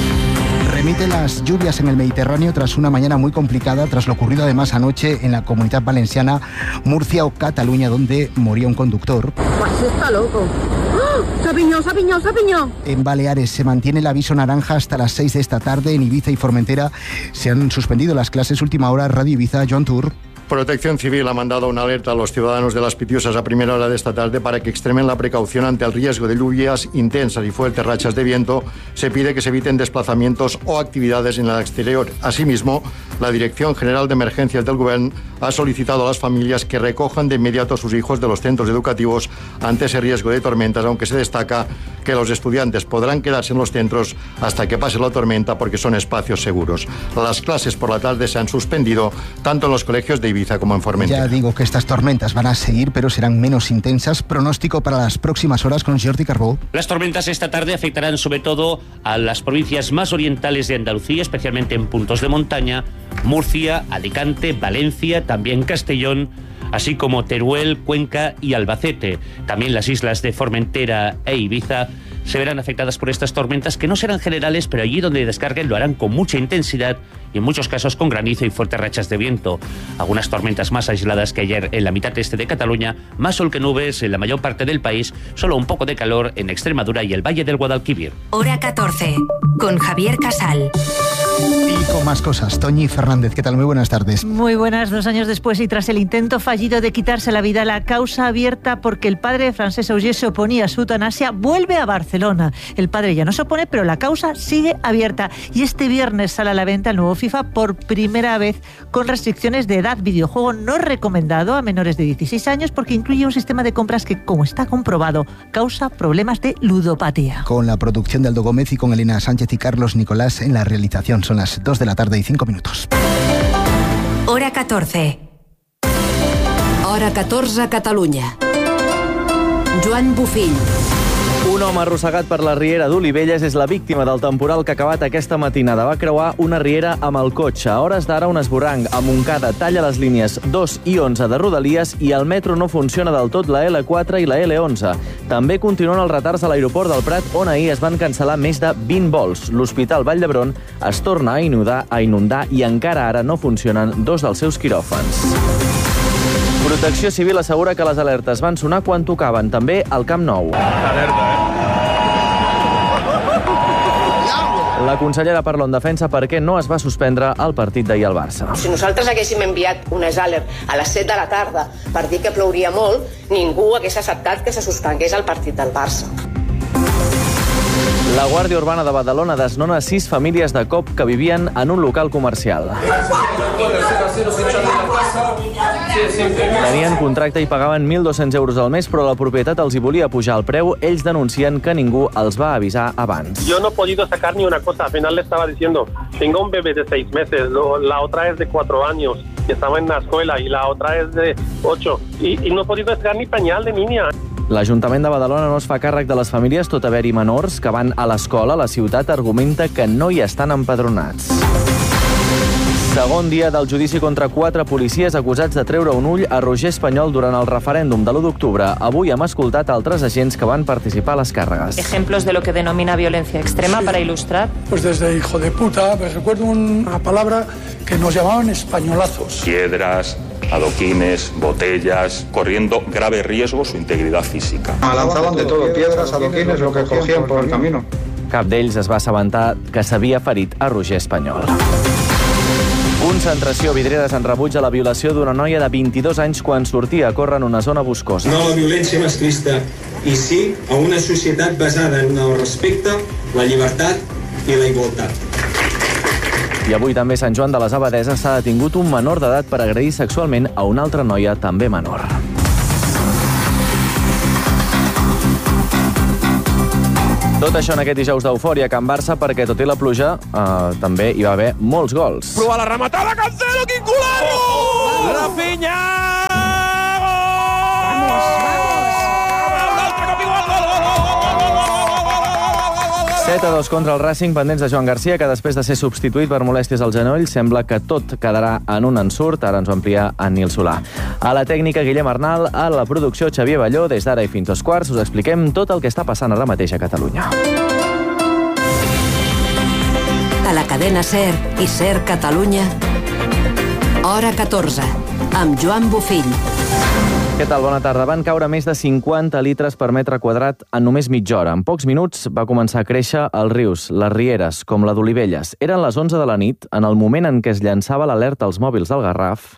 Remiten las lluvias en el Mediterráneo tras una mañana muy complicada, tras lo ocurrido además anoche en la Comunitat Valenciana, Murcia o Cataluña, donde moría un conductor. Pues está loco. ¡Oh! ¡Se piñó! En Baleares se mantiene el aviso naranja hasta las 6 de esta tarde. En Ibiza y Formentera se han suspendido las clases. Última hora, Radio Ibiza, Joan Tour. Protección Civil ha mandado una alerta a los ciudadanos de Las Pitiusas a primera hora de esta tarde para que extremen la precaución ante el riesgo de lluvias intensas y fuertes rachas de viento. Se pide que se eviten desplazamientos o actividades en el exterior. Asimismo, la Dirección General de Emergencias del Gobierno ha solicitado a las familias que recojan de inmediato a sus hijos de los centros educativos ante ese riesgo de tormentas, aunque se destaca que los estudiantes podrán quedarse en los centros hasta que pase la tormenta porque son espacios seguros. Las clases por la tarde se han suspendido tanto en los colegios de Ibiza como en Formentera. Ya digo que estas tormentas van a seguir, pero serán menos intensas. Pronóstico para las próximas horas con Jordi Carbó. Las tormentas esta tarde afectarán sobre todo a las provincias más orientales de Andalucía, especialmente en puntos de montaña, Murcia, Alicante, Valencia, también Castellón, así como Teruel, Cuenca y Albacete. También las islas de Formentera e Ibiza se verán afectadas por estas tormentas, que no serán generales, pero allí donde descarguen lo harán con mucha intensidad y en muchos casos con granizo y fuertes rachas de viento. Algunas tormentas más aisladas que ayer en la mitad este de Cataluña, más sol que nubes en la mayor parte del país, solo un poco de calor en Extremadura y el Valle del Guadalquivir. Hora 14, con Javier Casal. Y con más cosas, Toñi Fernández, ¿qué tal? Muy buenas tardes. Muy buenas. 2 años después y tras el intento fallido de quitarse la vida, la causa abierta porque el padre de Francesc Auger se oponía a su eutanasia vuelve a Barcelona. El padre ya no se opone, pero la causa sigue abierta. Y este viernes sale a la venta el nuevo FIFA por primera vez con restricciones de edad. Videojuego no recomendado a menores de 16 años porque incluye un sistema de compras que, como está comprobado, causa problemas de ludopatía. Con la producción de Aldo Gómez y con Elena Sánchez y Carlos Nicolás en la realización. Son las 2 de la tarde y 5 minutos. Hora 14. Hora 14 a Catalunya. Joan Bufill. Un home arrossegat per la riera d'Olivelles és la víctima del temporal que ha acabat aquesta matinada. Va creuar una riera amb el cotxe. A hores d'ara, un esborrany a Montcada talla les línies 2 i 11 de Rodalies i el metro no funciona del tot la L4 i la L11. També continuen els retards a l'aeroport del Prat, on ahir es van cancel·lar més de 20 vols. L'Hospital Vall d'Hebron es torna a inundar i encara ara no funcionen 2 dels seus quiròfans. Protecció Civil assegura que les alertes van sonar quan tocaven, també al Camp Nou. La consellera parla en defensa perquè no es va suspendre el partit d'ahir al Barça. Si nosaltres haguéssim enviat unes alert a les 7 de la tarda per dir que plouria molt, ningú hagués acceptat que se suspengués el partit del Barça. La Guàrdia Urbana de Badalona desnona 6 famílies de cop que vivien en un local comercial. Tenien contracte i pagaven 1.200 euros al mes, però la propietat els hi volia pujar el preu. Ells denuncien que ningú els va avisar abans. Yo no he podido sacar ni una cosa. Al final le estaba diciendo, tengo un bebé de 6 meses, la otra es de 4 años, que estaba en la escuela, y la otra es de 8. Y no he podido sacar ni pañal de niña. L'Ajuntament de Badalona no es fa càrrec de les famílies, tot haver-hi menors que van a l'escola. La ciutat argumenta que no hi estan empadronats. Segon dia del judici contra 4 policies acusats de treure un ull a Roger Espanyol durant el referèndum de l'1 d'octubre. Avui hem escoltat altres agents que van participar a les càrregues. Ejemplos de lo que denomina violencia extrema para ilustrar. Pues desde hijo de puta, me recuerdo una palabra que nos llamaban españolazos. Piedras, adoquines, botellas, corriendo grave riesgo su integridad física. Lanzaban de todo, piedras, adoquines, lo que cogían por el camino. Cap d'ells es va assabentar que s'havia ferit a Roger Espanyol. Concentració a Vidreres en rebuig a la violació d'una noia de 22 anys quan sortia a córrer en una zona boscosa. No a la violència masclista i sí a una societat basada en el respecte, la llibertat i la igualtat. I avui també a Sant Joan de les Abadeses s'ha detingut un menor d'edat per agredir sexualment a una altra noia també menor. Tot això en aquest dijous d'eufòria a Can Barça perquè, tot i la pluja, també hi va haver molts gols. Prova la rematada, Cancelo, quin golazo! Rafinha! Gol! 7-2 contra el Racing, pendents de Joan Garcia, que després de ser substituït per molèsties al genoll, sembla que tot quedarà en un ensurt. Ara ens ho amplia en Nil Solà. A la tècnica, Guillem Arnal, a la producció, Xavier Balló. Des d'ara i fins 2:15 us expliquem tot el que està passant ara mateix a Catalunya. A la cadena SER i SER Catalunya, Hora 14, amb Joan Bofill. Què tal? Bona tarda. Van caure més de 50 litres per metre quadrat en només mitja hora. En pocs minuts va començar a créixer els rius, les rieres, com la d'Olivelles. Eren les 11 de la nit, en el moment en què es llançava l'alerta als mòbils del Garraf,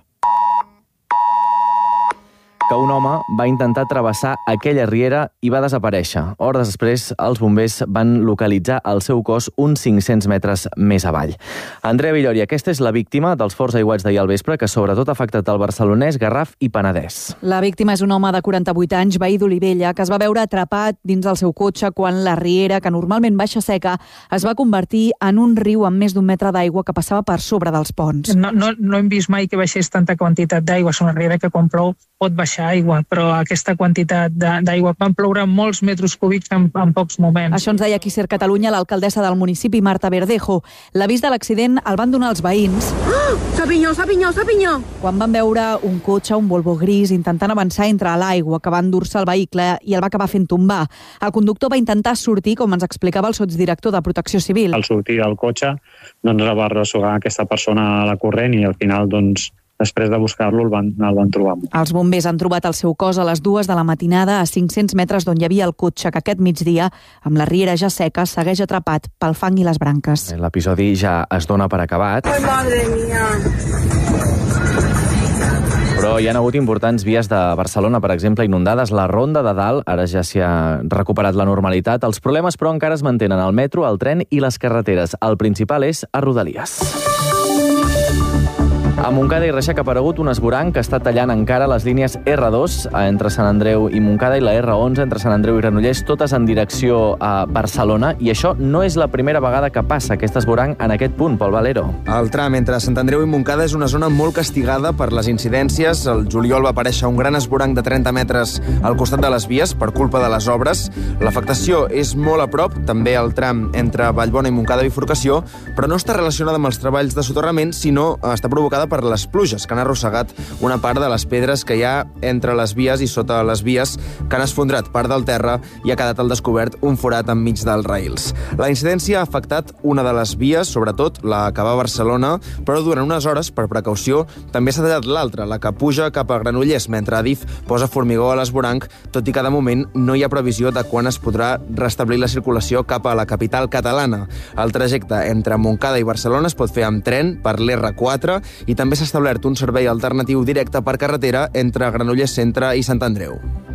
que un home va intentar travessar aquella riera i va desaparèixer. Hores després, els bombers van localitzar el seu cos uns 500 metres més avall. Andrea Villori, aquesta és la víctima dels forts aiguats d'ahir al vespre, que sobretot ha afectat el barcelonès, Garraf i Penedès. La víctima és un home de 48 anys, veí d'Olivella, que es va veure atrapat dins del seu cotxe quan la riera, que normalment baixa seca, es va convertir en un riu amb més d'un metre d'aigua que passava per sobre dels ponts. No hem vist mai que baixés tanta quantitat d'aigua. És una riera que quan plou pot baixar aigua, però aquesta quantitat d'aigua van ploure molts metres cúbics en pocs moments. Això ens deia aquí SER Catalunya l'alcaldessa del municipi, Marta Verdejo. L'avís de l'accident el van donar els veïns. Sapinyó! Quan van veure un cotxe, un Volvo gris, intentant avançar entre l'aigua, que va endur-se el vehicle i el va acabar fent tombar. El conductor va intentar sortir, com ens explicava el sotsdirector de Protecció Civil. Al sortir del cotxe, doncs va arrossegar aquesta persona a la corrent i al final, doncs, després de buscar-lo, el van trobar. Els bombers han trobat el seu cos a les 2 de la matinada a 500 metres d'on hi havia el cotxe, que aquest migdia, amb la riera ja seca, segueix atrapat pel fang i les branques. L'episodi ja es dona per acabat. Ai, madre mía! Però hi ha hagut importants vies de Barcelona, per exemple, inundades. La Ronda de Dalt, ara ja s'hi ha recuperat la normalitat. Els problemes, però, encara es mantenen al metro, al tren i les carreteres. El principal és a Rodalies. A Montcada i Reixac ha aparegut un esvoranc que està tallant encara les línies R2 entre Sant Andreu i Montcada i la R11 entre Sant Andreu i Granollers, totes en direcció a Barcelona, i això no és la primera vegada que passa aquest esvoranc en aquest punt, Pol Valero. El tram entre Sant Andreu i Montcada és una zona molt castigada per les incidències. El juliol va aparèixer un gran esvoranc de 30 metres al costat de les vies per culpa de les obres. L'afectació és molt a prop, també al tram entre Vallbona i Montcada Bifurcació, però no està relacionada amb els treballs de soterrament, sinó està provocada per les pluges que han arrossegat una part de les pedres que hi ha entre les vies i sota les vies, que han esfondrat part del terra i ha quedat al descobert un forat enmig dels rails. La incidència ha afectat una de les vies, sobretot la que va a Barcelona, però durant unes hores, per precaució, també s'ha tallat l'altra, la que puja cap a Granollers, mentre Adif posa formigó a l'esvoranc, tot i que de moment no hi ha previsió de quan es podrà restablir la circulació cap a la capital catalana. El trajecte entre Montcada i Barcelona es pot fer amb tren per l'R4 i també s'ha establert un servei alternatiu directe per carretera entre Granollers Centre i Sant Andreu.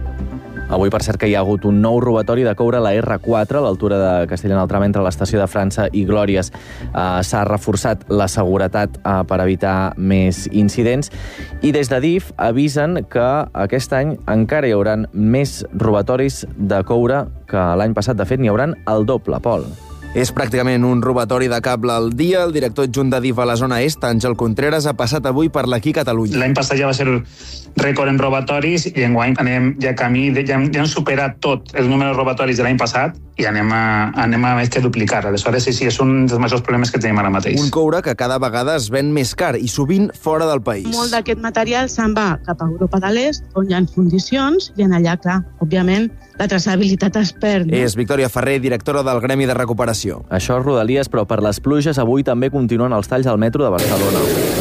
Avui, per cert, que hi ha hagut un nou robatori de coure a la R4, a l'altura de Castellana al tram entre l'estació de França i Glòries. S'ha reforçat la seguretat per evitar més incidents. I des de DIF avisen que aquest any encara hi haurà més robatoris de coure que l'any passat. De fet, n'hi haurà el doble, Pol. És pràcticament un robatori de cable al dia. El director adjunt de DIF a la zona est, Àngel Contreras, ha passat avui per l'Aquí Catalunya. L'any passat ja va ser rècord en robatoris i enguany anem ja camí, ja hem superat tot el número de robatoris de l'any passat i anem a més que duplicar. Aleshores, sí, és un dels majors problemes que tenim ara mateix. Un coure que cada vegada es ven més car i sovint fora del país. Molt d'aquest material se'n va cap a Europa de l'Est, on hi ha fundicions, i en allà, clar, òbviament, la traçabilitat es perd. No? És Victòria Ferrer, directora del Gremi de Recuperació. Això és Rodalies, però per les pluges avui també continuen els talls al metro de Barcelona.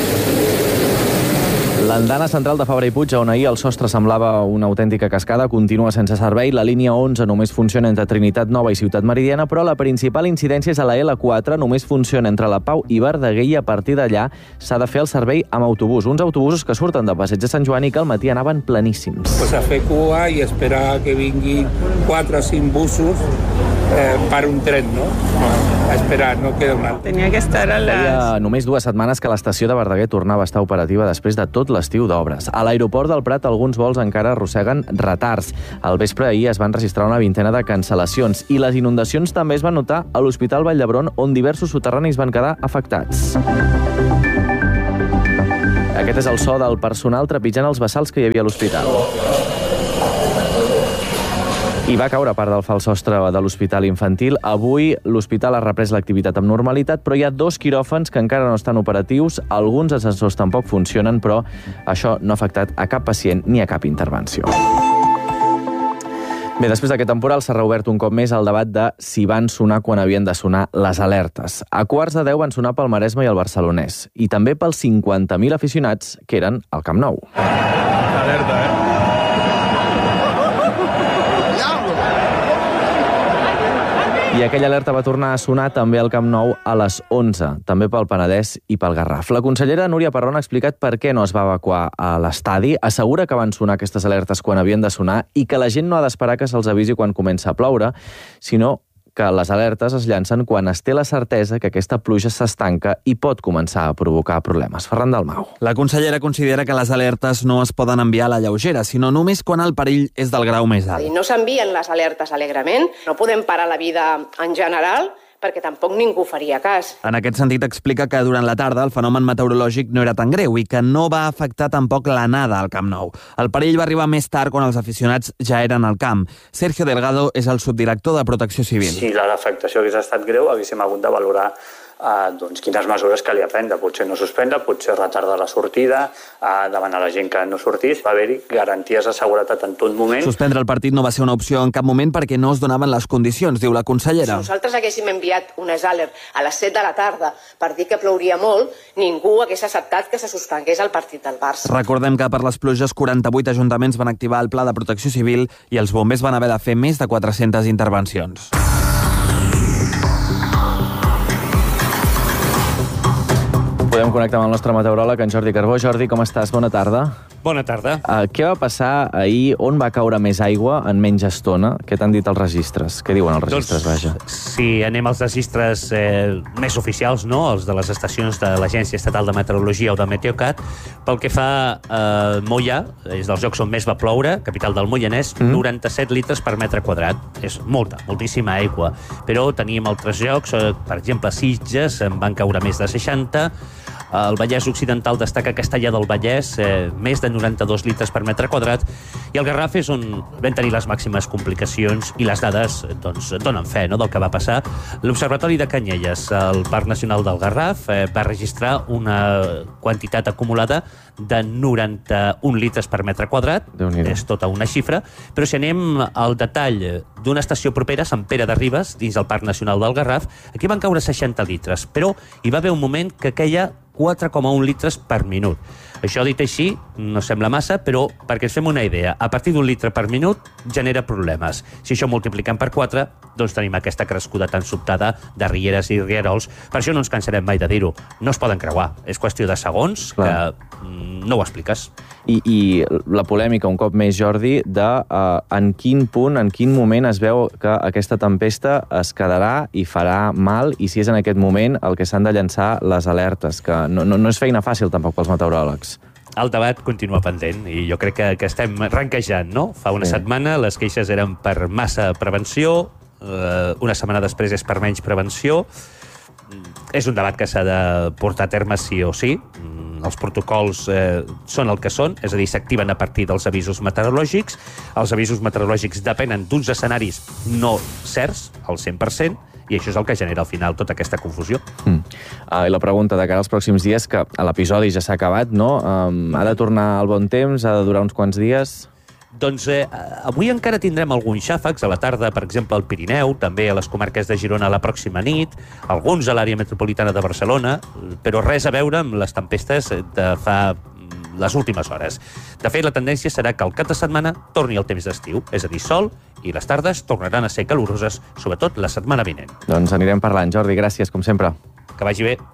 L'andana central de Fabra i Puig, on ahir el sostre semblava una autèntica cascada, continua sense servei. La línia 11 només funciona entre Trinitat Nova i Ciutat Meridiana, però la principal incidència és a la L4, només funciona entre la Pau i Verdaguer, i a partir d'allà s'ha de fer el servei amb autobús. Uns autobusos que surten de Passeig de Sant Joan i que al matí anaven pleníssims. Pues a fer cua i esperar que vinguin 4 o 5 busos per un tren, no? A esperar, no queda un altre. Tenia que estar a les... Feia només 2 setmanes que l'estació de Verdaguer tornava a estar operativa després de tot l'estiu d'obres. A l'aeroport del Prat alguns vols encara arrosseguen retards. Al vespre ahir es van registrar una vintena de cancel·lacions i les inundacions també es van notar a l'Hospital Vall d'Hebron, on diversos soterranis van quedar afectats. Aquest és el so del personal trepitjant els bassals que hi havia a l'hospital. I va caure part del fals sostre de l'hospital infantil. Avui l'hospital ha reprès l'activitat amb normalitat, però hi ha 2 quiròfans que encara no estan operatius. Alguns ascensors tampoc funcionen, però això no ha afectat a cap pacient ni a cap intervenció. Bé, després d'aquest temporal s'ha reobert un cop més el debat de si van sonar quan havien de sonar les alertes. A 9:15 van sonar pel Maresme i el Barcelonès, i també pels 50.000 aficionats que eren al Camp Nou. Alerta, I aquella alerta va tornar a sonar també al Camp Nou a les 11, també pel Penedès i pel Garraf. La consellera Núria Parrón ha explicat per què no es va evacuar a l'estadi, assegura que van sonar aquestes alertes quan havien de sonar i que la gent no ha d'esperar que se'ls avisi quan comença a ploure, sinó que les alertes es llancen quan es té la certesa que aquesta pluja s'estanca i pot començar a provocar problemes. Ferran Dalmau. La consellera considera que les alertes no es poden enviar a la lleugera, sinó només quan el perill és del grau més alt. No s'envien les alertes alegrement, no podem parar la vida en general, perquè tampoc ningú faria cas. En aquest sentit, explica que durant la tarda el fenomen meteorològic no era tan greu i que no va afectar tampoc l'anada al Camp Nou. El perill va arribar més tard quan els aficionats ja eren al camp. Sergio Delgado és el subdirector de Protecció Civil. Si l'afectació hagués estat greu, haguéssim hagut de valorar quines mesures calia prendre. Potser no suspendre, potser retardar la sortida, demanar a la gent que no sortís. Va haver-hi garanties de seguretat en tot moment. Suspendre el partit no va ser una opció en cap moment perquè no es donaven les condicions, diu la consellera. Si nosaltres haguéssim enviat unes alert a les 7 de la tarda per dir que plouria molt, ningú hagués acceptat que se suspengués el partit del Barça. Recordem que per les pluges 48 ajuntaments van activar el Pla de Protecció Civil i els bombers van haver de fer més de 400 intervencions. Podem connectar amb el nostre meteoròleg, en Jordi Carbó. Jordi, com estàs? Bona tarda. Bona tarda. Què va passar ahir? On va caure més aigua en menys estona? Què t'han dit els registres? Què diuen els registres, vaja? Si anem als registres més oficials, no? Els de les estacions de l'Agència Estatal de Meteorologia o de Meteocat, pel que fa a Moià, és dels llocs on més va ploure, capital del Moianès, 97 litres per metre quadrat. És moltíssima aigua. Però teníem altres llocs, per exemple, Sitges, en van caure més de 60. El Vallès Occidental destaca Castellar del Vallès, més de 92 litres per metre quadrat, i el Garraf és on vam tenir les màximes complicacions i les dades donen fe del que va passar. L'Observatori de Canyelles, al Parc Nacional del Garraf, va registrar una quantitat acumulada de 91 litres per metre quadrat, és tota una xifra, però si anem al detall d'una estació propera, Sant Pere de Ribes, dins del Parc Nacional del Garraf, aquí van caure 60 litres, però hi va haver un moment que queia 4,1 litres per minut. Això dit així no sembla massa, però perquè ens fem una idea, a partir d'un litre per minut genera problemes. Si això multipliquem per 4, doncs tenim aquesta crescuda tan sobtada de rieres i rierols. Per això no ens cansarem mai de dir-ho. No es poden creuar. És qüestió de segons que no ho expliques. I la polèmica, un cop més, Jordi, de en quin punt, en quin moment es veu que aquesta tempesta es quedarà i farà mal, i si és en aquest moment el que s'han de llançar les alertes, que no és feina fàcil tampoc pels meteoròlegs. El debat continua pendent i jo crec que estem ranquejant, no? Fa una setmana les queixes eren per massa prevenció, una setmana després és per menys prevenció. És un debat que s'ha de portar a terme sí o sí. Els protocols són el que són, és a dir, s'activen a partir dels avisos meteorològics. Els avisos meteorològics depenen d'uns escenaris no certs, al 100%, i això és el que genera al final tota aquesta confusió. I la pregunta de cara als pròxims dies, que l'episodi ja s'ha acabat, no? Ha de tornar al bon temps? Ha de durar uns quants dies? Doncs avui encara tindrem alguns xàfecs a la tarda, per exemple, al Pirineu, també a les comarques de Girona la pròxima nit, alguns a l'àrea metropolitana de Barcelona, però res a veure amb les tempestes de fa les últimes hores. De fet, la tendència serà que el cap de setmana torni al temps d'estiu, és a dir, sol, i les tardes tornaran a ser caloroses, sobretot la setmana vinent. Doncs anirem parlant. Jordi, gràcies, com sempre. Que vagi bé.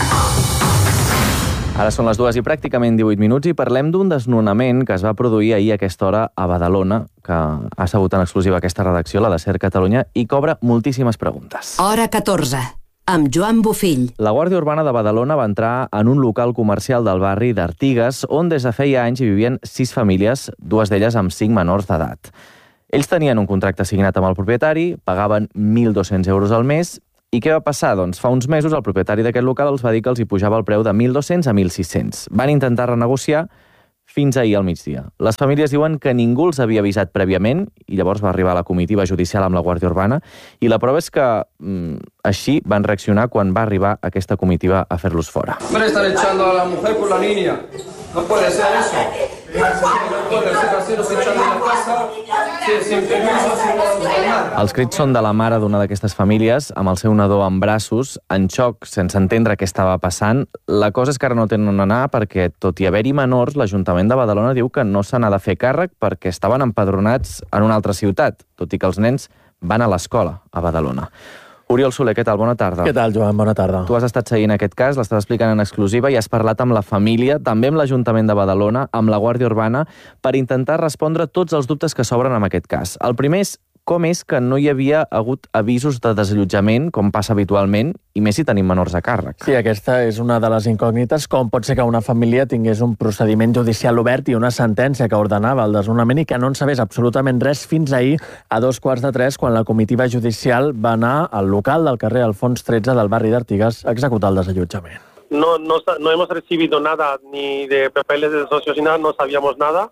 Ara són les 2 i pràcticament 18 minuts i parlem d'un desnonament que es va produir ahir a aquesta hora a Badalona, que ha sabut en exclusiva aquesta redacció, la de SER Catalunya, i cobra moltíssimes preguntes. Hora 14, amb Joan Bofill. La Guàrdia Urbana de Badalona va entrar en un local comercial del barri d'Artigues, on des de feia anys hi vivien 6 famílies, 2 d'elles amb 5 menors d'edat. Ells tenien un contracte signat amb el propietari, pagaven 1.200 euros al mes. I què va passar? Doncs fa uns mesos el propietari d'aquest local els va dir que els hi pujava el preu de 1.200 a 1.600. Van intentar renegociar fins ahir al migdia. Les famílies diuen que ningú els havia avisat prèviament i llavors va arribar la comitiva judicial amb la Guàrdia Urbana i la prova és que així van reaccionar quan va arribar aquesta comitiva a fer-los fora. Me están echando a la mujer por la niña. No puede ser eso. No puede ser así, nos echan de la casa sin permiso, sin nada. Els crits són de la mare d'una d'aquestes famílies amb el seu nadó en braços, en xoc, sense entendre què estava passant. La cosa és que ara no tenen on anar perquè, tot i haver-hi menors, l'Ajuntament de Badalona diu que no se n'ha de fer càrrec perquè estaven empadronats en una altra ciutat, tot i que els nens van a l'escola a Badalona. Oriol Soler, què tal? Bona tarda. Què tal, Joan? Bona tarda. Tu has estat seguint aquest cas, l'estàs explicant en exclusiva i has parlat amb la família, també amb l'Ajuntament de Badalona, amb la Guàrdia Urbana, per intentar respondre tots els dubtes que s'obren amb aquest cas. El primer és com és que no hi havia hagut avisos de desallotjament, com passa habitualment, i més si tenim menors a càrrec. Sí, aquesta és una de les incògnites. Com pot ser que una família tingués un procediment judicial obert i una sentència que ordenava el desnonament i que no en sabés absolutament res fins ahir a 2:15, quan la comitiva judicial va anar al local del carrer Alfons 13 del barri d'Artigas a executar el desallotjament. No hemos recibido nada, ni de papeles de socios ni nada, no sabíamos nada.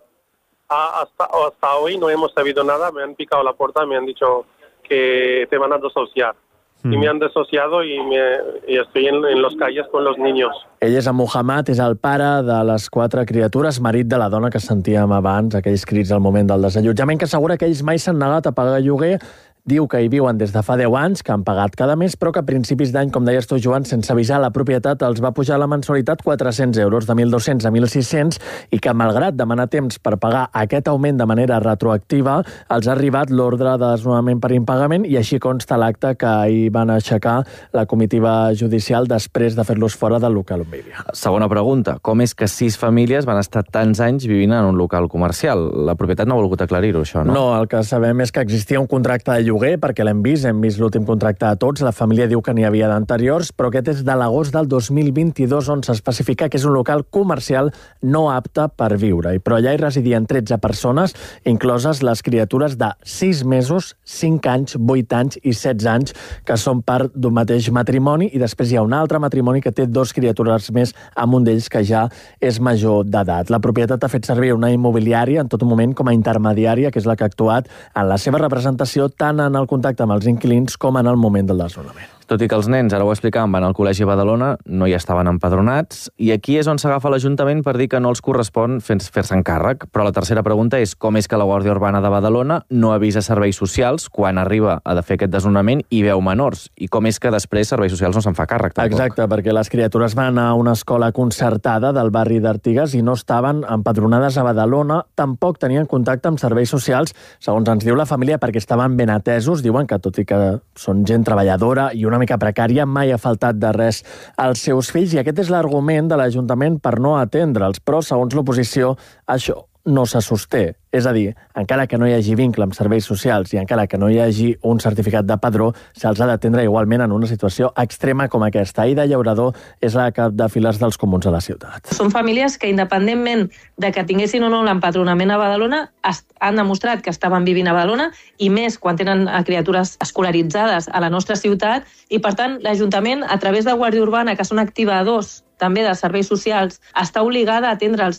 Hasta hoy no hemos sabido nada, me han picado la puerta, me han dicho que te van a desociar. Y me han desociado y estoy en las calles con los niños. Ell és en Muhammad, és el pare de les 4 criatures, marit de la dona que sentíem abans, aquells crits al moment del desallotjament, que assegura que ells mai s'han negat a pagar lloguer. Diu que hi viuen des de fa 10 anys, que han pagat cada mes, però que a principis d'any, com deies tu, Joan, sense avisar la propietat, els va pujar la mensualitat 400 euros, de 1.200 a 1.600, i que, malgrat demanar temps per pagar aquest augment de manera retroactiva, els ha arribat l'ordre de desnonament per impagament, i així consta l'acte que ahir van aixecar la comitiva judicial després de fer-los fora del local on vivien. Segona pregunta, com és que 6 famílies van estar tants anys vivint en un local comercial? La propietat no ha volgut aclarir-ho, això, no? No, el que sabem és que existia un contracte de lloguer, perquè l'hem vist l'últim contracte a tots, la família diu que n'hi havia d'anteriors, però aquest és de l'agost del 2022, on s'especifica que és un local comercial no apte per viure, però allà hi residien 13 persones, incloses les criatures de 6 mesos, 5 anys, 8 anys i 16 anys, que són part d'un mateix matrimoni, i després hi ha un altre matrimoni que té 2 criatures més, amb un d'ells que ja és major d'edat. La propietat ha fet servir una immobiliària en tot moment com a intermediària, que és la que ha actuat en la seva representació tant en el contacte amb els inquilins com en el moment del desnonament. Tot i que els nens, ara ho explicàvem, van al col·legi a Badalona, no hi estaven empadronats, i aquí és on s'agafa l'Ajuntament per dir que no els correspon fer-se'n càrrec. Però la tercera pregunta és com és que la Guàrdia Urbana de Badalona no avisa serveis socials quan arriba a fer aquest desnonament i veu menors, i com és que després serveis socials no se'n fa càrrec tampoc. Exacte, perquè les criatures van a una escola concertada del barri d'Artigas i no estaven empadronades a Badalona, tampoc tenien contacte amb serveis socials, segons ens diu la família, perquè estaven ben atesos. Diuen que, tot i que són gent treballadora i una mica precària, mai ha faltat de res als seus fills, i aquest és l'argument de l'Ajuntament per no atendre'ls, però segons l'oposició això no se sosté. És a dir, encara que no hi hagi vincle amb serveis socials i encara que no hi hagi un certificat de padró, se'ls ha d'atendre igualment en una situació extrema com aquesta. Aida Llaurador és la cap de files dels comuns de la ciutat. Són famílies que, independentment de que tinguessin o no l'empadronament a Badalona, han demostrat que estaven vivint a Badalona, i més quan tenen criatures escolaritzades a la nostra ciutat, i per tant l'Ajuntament, a través de Guàrdia Urbana, que són activadors també de serveis socials, està obligada a atendre'ls.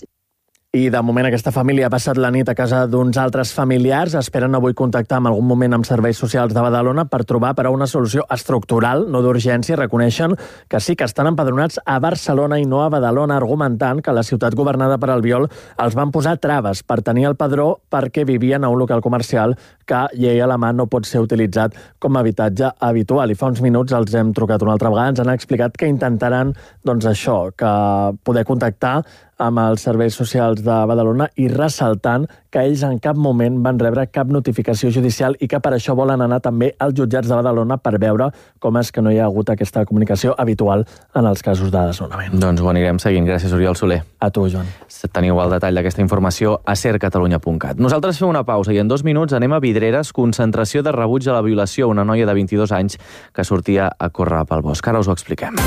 I de moment aquesta família ha passat la nit a casa d'uns altres familiars. Esperen avui contactar en algun moment amb serveis socials de Badalona per trobar però una solució estructural, no d'urgència. Reconeixen que sí que estan empadronats a Barcelona i no a Badalona, argumentant que la ciutat governada per Albiol els van posar traves per tenir el padró perquè vivien a un local comercial que, llei a la mà, no pot ser utilitzat com a habitatge habitual. I fa uns minuts els hem trucat una altra vegada, ens han explicat que intentaran, doncs això, que poder contactar amb els serveis socials de Badalona, i ressaltant que ells en cap moment van rebre cap notificació judicial i que per això volen anar també als jutjats de Badalona per veure com és que no hi ha hagut aquesta comunicació habitual en els casos de desnonament. Doncs ho anirem seguint. Gràcies, Oriol Soler. A tu, Joan. Teniu el detall d'aquesta informació a sercatalunya.cat. Nosaltres fem una pausa i en 2 minuts anem a Vidreres, concentració de rebuig a la violació a una noia de 22 anys que sortia a córrer pel bosc. Ara us ho expliquem.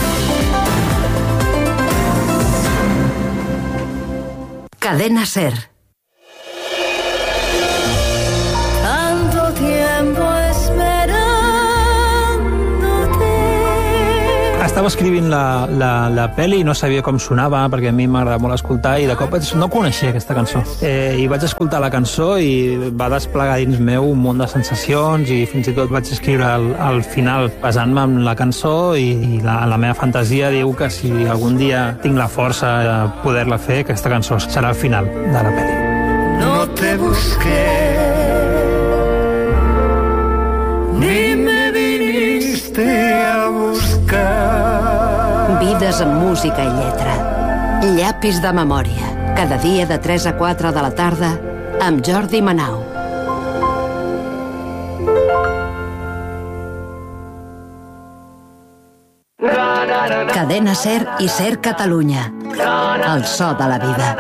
Cadena SER. Tanto tiempo esperándote. Hasta estava escrivint la pel·li i no sabia com sonava, perquè a mi m'agrada molt escoltar, i de cop no coneixia aquesta cançó. I vaig escoltar la cançó i va desplegar dins meu un munt de sensacions, i fins i tot vaig escriure al final basant-me en la cançó, i la meva fantasia diu que si algun dia tinc la força de poder-la fer, aquesta cançó serà el final de la pel·li. No te busqué, ni me viniste a buscar. Vides amb música i lletra. Llapis de memòria. Cada dia de 3 a 4 de la tarda amb Jordi Manau. Cadena SER i SER Catalunya. El so de la vida.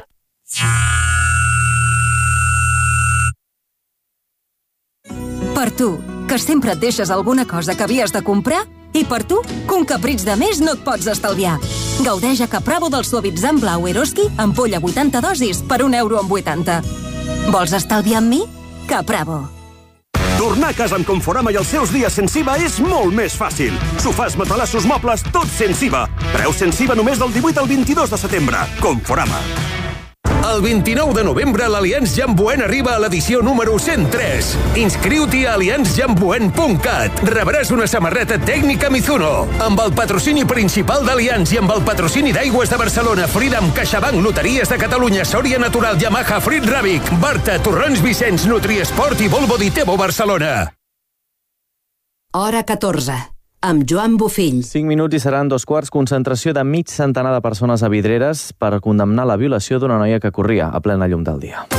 Per tu, que sempre et deixes alguna cosa que havies de comprar, i per tu, que un capritx de més no et pots estalviar. Gaudeix a Capravo del suavitzant blau Eroski, ampolla 80 dosis per €1,80. Vols estalviar amb mi? Capravo. Tornar a casa amb Conforama i els seus dies sense IVA és molt més fàcil. Sofàs, matalassos, mobles, tots sense IVA. Preu sense IVA només del 18 al 22 de setembre. Conforama. El 29 de novembre l'Allianz Jamboen arriba a l'edició número 103. Inscriu-t'hi a allianzjamboen.cat. Rebràs una samarreta tècnica Mizuno. Amb el patrocini principal d'Allianz i amb el patrocini d'Aigües de Barcelona, Freedom, CaixaBank, Loteries de Catalunya, Sòria Natural, Yamaha, Frit Ràbic, Barta, Torrons Vicenç, Nutriesport i Volvo Ditebo Barcelona. Hora 14. Amb Joan Bofill. 5 minuts i seran 2:15. Concentració de mig centenar de persones a Vidreres per condemnar la violació d'una noia que corria a plena llum del dia.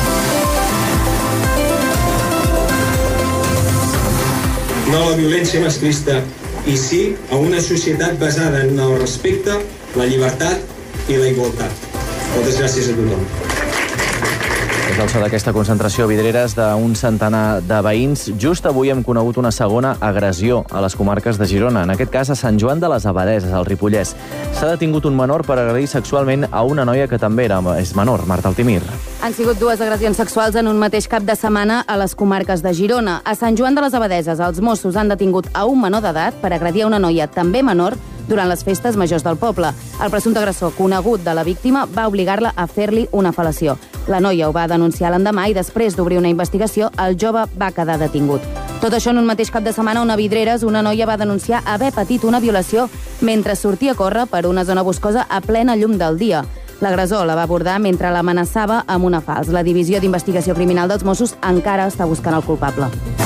No a la violència masclista i sí a una societat basada en el respecte, la llibertat i la igualtat. Moltes gràcies a tothom. És el so d'aquesta concentració a Vidreres d'un centenar de veïns. Just avui hem conegut una segona agressió a les comarques de Girona, en aquest cas a Sant Joan de les Abadeses, al Ripollès. S'ha detingut un menor per agredir sexualment a una noia que també és menor, Marta Altimir. Han sigut 2 agressions sexuals en un mateix cap de setmana a les comarques de Girona. A Sant Joan de les Abadeses, els Mossos han detingut a un menor d'edat per agredir a una noia també menor durant les festes majors del poble. El presumpte agressor, conegut de la víctima, va obligar-la a fer-li una fel·lació. La noia ho va denunciar l'endemà i després d'obrir una investigació, el jove va quedar detingut. Tot això en un mateix cap de setmana on a Vidreres una noia va denunciar haver patit una violació mentre sortia a córrer per una zona boscosa a plena llum del dia. L'agressor la va abordar mentre l'amenaçava amb una falç. La Divisió d'Investigació Criminal dels Mossos encara està buscant el culpable.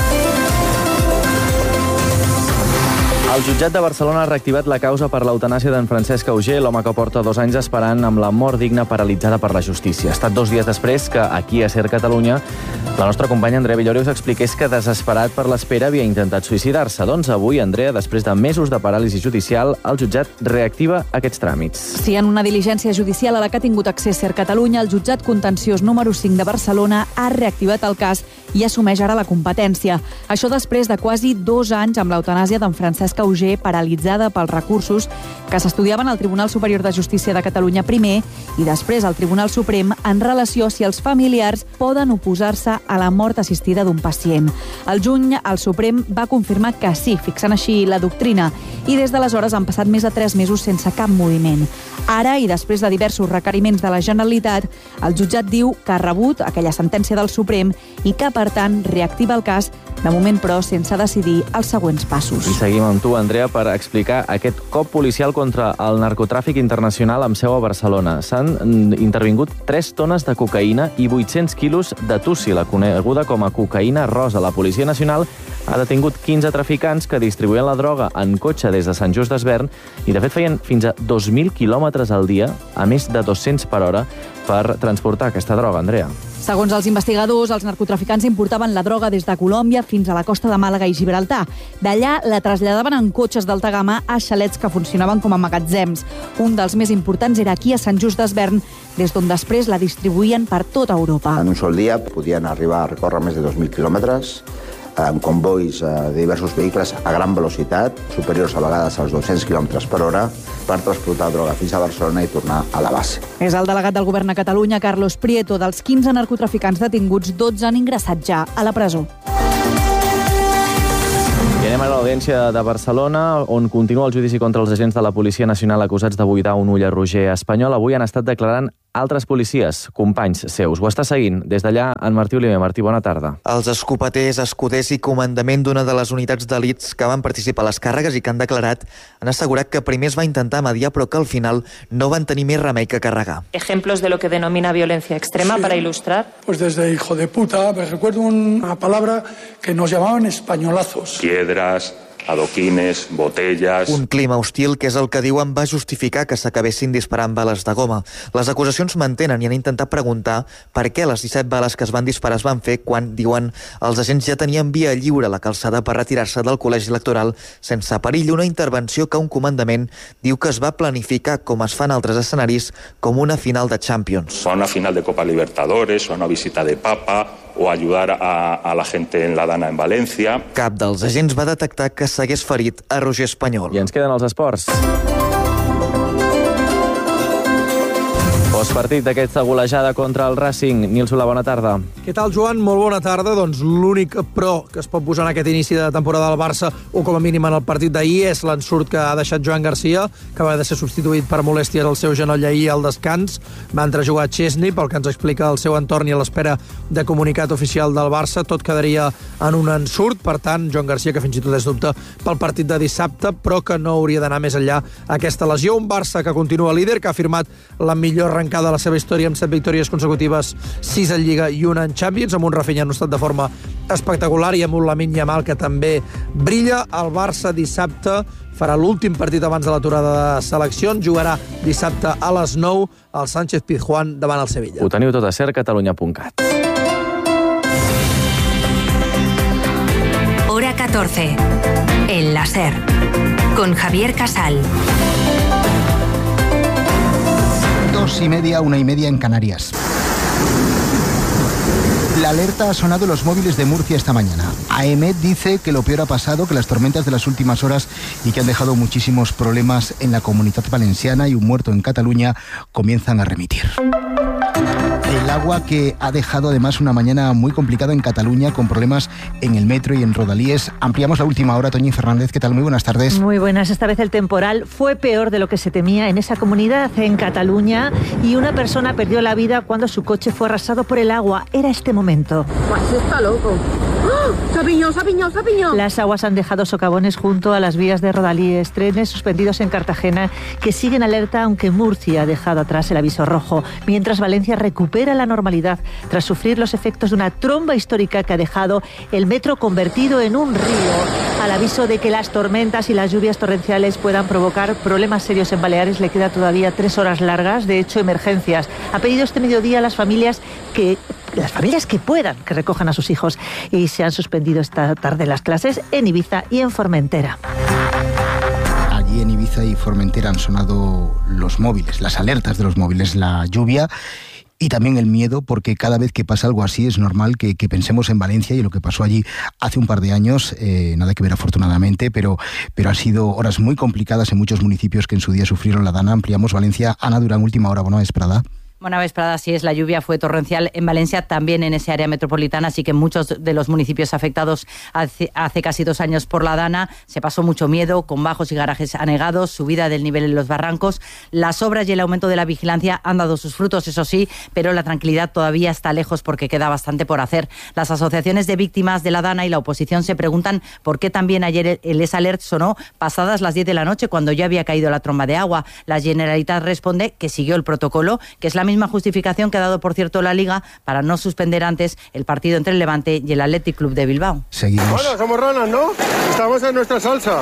El jutjat de Barcelona ha reactivat la causa per l'eutanàsia d'en Francesc Auger, l'home que porta 2 anys esperant amb la mort digna paralitzada per la justícia. Ha estat 2 dies després que, aquí a SER Catalunya, la nostra companya Andrea Villori us expliqués que, desesperat per l'espera, havia intentat suïcidar-se. Doncs avui, Andrea, després de mesos de paràlisi judicial, el jutjat reactiva aquests tràmits. Sí, en una diligència judicial a la que ha tingut accés SER Catalunya, el jutjat contenciós número 5 de Barcelona ha reactivat el cas i assumeix ara la competència. Això després de quasi 2 anys amb l'eutanàsia d'en Francesc Auger, paralitzada pels recursos que s'estudiaven al Tribunal Superior de Justícia de Catalunya primer i després al Tribunal Suprem en relació si els familiars poden oposar-se a la mort assistida d'un pacient. Al juny, el Suprem va confirmar que sí, fixant així la doctrina, i des d'aleshores han passat més de 3 mesos sense cap moviment. Ara, i després de diversos requeriments de la Generalitat, el jutjat diu que ha rebut aquella sentència del Suprem i que, per tant, reactiva el cas, de moment, però, sense decidir els següents passos. I seguim amb tu, Andrea, per explicar aquest cop policial contra el narcotràfic internacional amb seu a Barcelona. S'han intervingut 3 tones de cocaïna i 800 quilos de tussi, la coneguda com a cocaïna rosa. La Policia Nacional ha detingut 15 traficants que distribuïen la droga en cotxe des de Sant Just d'Esvern i, de fet, feien fins a 2.000 quilòmetres al dia, a més de 200 per hora, per transportar aquesta droga, Andrea. Segons els investigadors, els narcotraficants importaven la droga des de Colòmbia fins a la costa de Màlaga i Gibraltar. D'allà la traslladaven en cotxes d'alta gamma a xalets que funcionaven com a magatzems. Un dels més importants era aquí a Sant Just d'Esvern, des d'on després la distribuïen per tota Europa. En un sol dia podien arribar a recórrer més de 2.000 quilòmetres amb convois de diversos vehicles a gran velocitat, superiors a vegades als 200 km per hora, per transportar droga fins a Barcelona i tornar a la base. És el delegat del govern a Catalunya, Carlos Prieto. Dels 15 narcotraficants detinguts, 12 han ingressat ja a la presó. I Anem a l'Audiència de Barcelona, on continua el judici contra els agents de la Policia Nacional acusats de buidar un ull a Roger Espanyol. Avui han estat declarant altres policies, companys seus. Ho està seguint des d'allà en Martí Oliver. Martí, bona tarda. Els escopeters, escuders i comandament d'una de les unitats d'elits que van participar a les càrregues i que han declarat han assegurat que primer es va intentar mediar però que al final no van tenir més remei que carregar. Ejemplos de lo que denomina violencia extrema, sí, para ilustrar. Pues desde hijo de puta, me recuerdo una palabra que nos llamaban españolazos. Piedras, adoquines, botellas... Un clima hostil que és el que diuen va justificar que s'acabessin disparant bales de goma. Les acusacions mantenen i han intentat preguntar per què les 17 bales que es van disparar es van fer quan, diuen, els agents ja tenien via lliure a la calçada per retirar-se del col·legi electoral sense perill. Una intervenció que un comandament diu que es va planificar, com es fa en altres escenaris, com una final de Champions. O a una final de Copa Libertadores, o a una visita de Papa, o ayudar a la gente en la Dana en València. Cap dels agents va detectar que s'hagués ferit a Roger Espanyol. I ens queden els esports. Postpartit d'aquesta golejada contra el Racing. Nil Solà, bona tarda. Què tal, Joan? Molt bona tarda. Doncs l'únic pro que es pot posar en aquest inici de temporada del Barça, o com a mínim en el partit d'ahir, és l'ensurt que ha deixat Joan Garcia, que va de ser substituït per molèsties al seu genoll ahir al descans. Va entrejugar Chesney, pel que ens explica el seu entorn i a l'espera de comunicat oficial del Barça. Tot quedaria en un ensurt. Per tant, Joan Garcia, que fins i tot és dubte pel partit de dissabte, però que no hauria d'anar més enllà aquesta lesió. Un Barça que continua líder, que ha firmat la millor arrencada de la seva història amb 7 victòries consecutives, 6 en Lliga i 1 en Champions, amb un Rafinha en un estat de forma espectacular i amb un Lamine Yamal que també brilla. El Barça dissabte farà l'últim partit abans de l'aturada de seleccions, jugarà dissabte a les 9 al Sánchez Pizjuán davant el Sevilla. Ho teniu tot a sercatalunya.cat. Hora 14. El láser. Con Javier Casal. 2:30, 1:30 en Canarias. La alerta ha sonado en los móviles de Murcia esta mañana. AEMET dice que lo peor ha pasado, que las tormentas de las últimas horas y que han dejado muchísimos problemas en la Comunitat Valenciana y un muerto en Cataluña comienzan a remitir. El agua que ha dejado además una mañana muy complicada en Cataluña, con problemas en el metro y en Rodalíes. Ampliamos la última hora. Toñi Fernández, ¿qué tal? Muy buenas tardes. Muy buenas. Esta vez el temporal fue peor de lo que se temía en esa comunidad, en Cataluña, y una persona perdió la vida cuando su coche fue arrasado por el agua. Era este momento. Pues está loco. ¡Oh! ¡Se piñó! Las aguas han dejado socavones junto a las vías de Rodalíes, trenes suspendidos en Cartagena que siguen alerta, aunque Murcia ha dejado atrás el aviso rojo, mientras Valencia recupera la normalidad tras sufrir los efectos de una tromba histórica que ha dejado el metro convertido en un río. Al aviso de que las tormentas y las lluvias torrenciales puedan provocar problemas serios en Baleares, le queda todavía 3 horas largas, de hecho emergencias. Ha pedido este mediodía a las familias que puedan, que recojan a sus hijos, y se han suspendido esta tarde las clases en Ibiza y en Formentera. Allí en Ibiza y Formentera han sonado los móviles, las alertas de los móviles, la lluvia y también el miedo, porque cada vez que pasa algo así es normal que pensemos en Valencia y lo que pasó allí hace un par de años, nada que ver afortunadamente, pero han sido horas muy complicadas en muchos municipios que en su día sufrieron la dana. Ampliamos Valencia. Ana Durán, última hora, bona vesprada. Buena vesprada, así es, la lluvia fue torrencial en Valencia, también en ese área metropolitana, así que en muchos de los municipios afectados hace casi 2 años por la dana se pasó mucho miedo, con bajos y garajes anegados, subida del nivel en los barrancos. Las obras y el aumento de la vigilancia han dado sus frutos, eso sí, pero la tranquilidad todavía está lejos porque queda bastante por hacer. Las asociaciones de víctimas de la dana y la oposición se preguntan por qué también ayer el Es-Alert sonó pasadas las 10 de la noche, cuando ya había caído la tromba de agua. La Generalitat responde que siguió el protocolo, que es la misma justificación que ha dado, por cierto, la Liga para no suspender antes el partido entre el Levante y el Athletic Club de Bilbao. Seguimos. Bueno, somos ranas, ¿no? Estamos en nuestra salsa.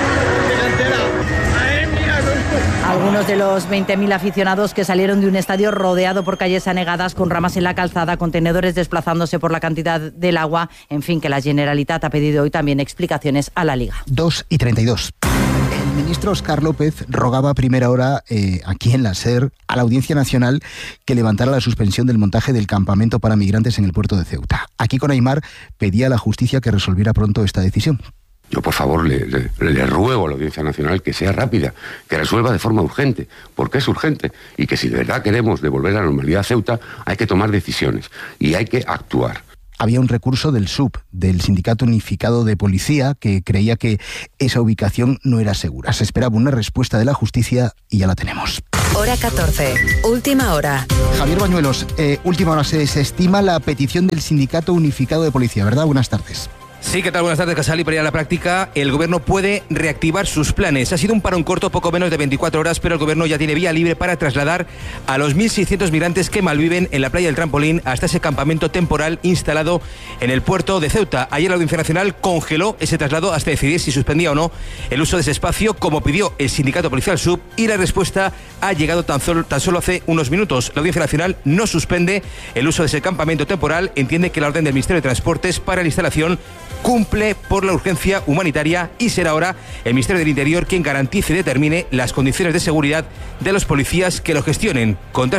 Algunos de los 20.000 aficionados que salieron de un estadio rodeado por calles anegadas, con ramas en la calzada, contenedores desplazándose por la cantidad del agua, en fin, que la Generalitat ha pedido hoy también explicaciones a la Liga. 2:32. El ministro Óscar López rogaba a primera hora aquí en la SER a la Audiencia Nacional que levantara la suspensión del montaje del campamento para migrantes en el puerto de Ceuta. Aquí con Aimar pedía a la justicia que resolviera pronto esta decisión. Yo, por favor, le ruego a la Audiencia Nacional que sea rápida, que resuelva de forma urgente, porque es urgente, y que si de verdad queremos devolver la normalidad a Ceuta, hay que tomar decisiones y hay que actuar. había un recurso del SUP, del Sindicato Unificado de Policía, que creía que esa ubicación no era segura. Se esperaba una respuesta de la justicia y ya la tenemos. Hora 14, última hora. Javier Bañuelos, última hora, se estima la petición del Sindicato Unificado de Policía, ¿verdad? Buenas tardes. Sí, ¿qué tal? Buenas tardes, Casal. Y para ir a la práctica, el Gobierno puede reactivar sus planes. Ha sido un parón corto, poco menos de 24 horas, pero el Gobierno ya tiene vía libre para trasladar a los 1.600 migrantes que malviven en la playa del Trampolín hasta ese campamento temporal instalado en el puerto de Ceuta. Ayer la Audiencia Nacional congeló ese traslado hasta decidir si suspendía o no el uso de ese espacio, como pidió el Sindicato Policial SUB, y la respuesta ha llegado tan solo hace unos minutos. La Audiencia Nacional no suspende el uso de ese campamento temporal, entiende que la orden del Ministerio de Transportes para la instalación cumple por la urgencia humanitaria y será ahora el Ministerio del Interior quien garantice y determine las condiciones de seguridad de los policías que lo gestionen. Contra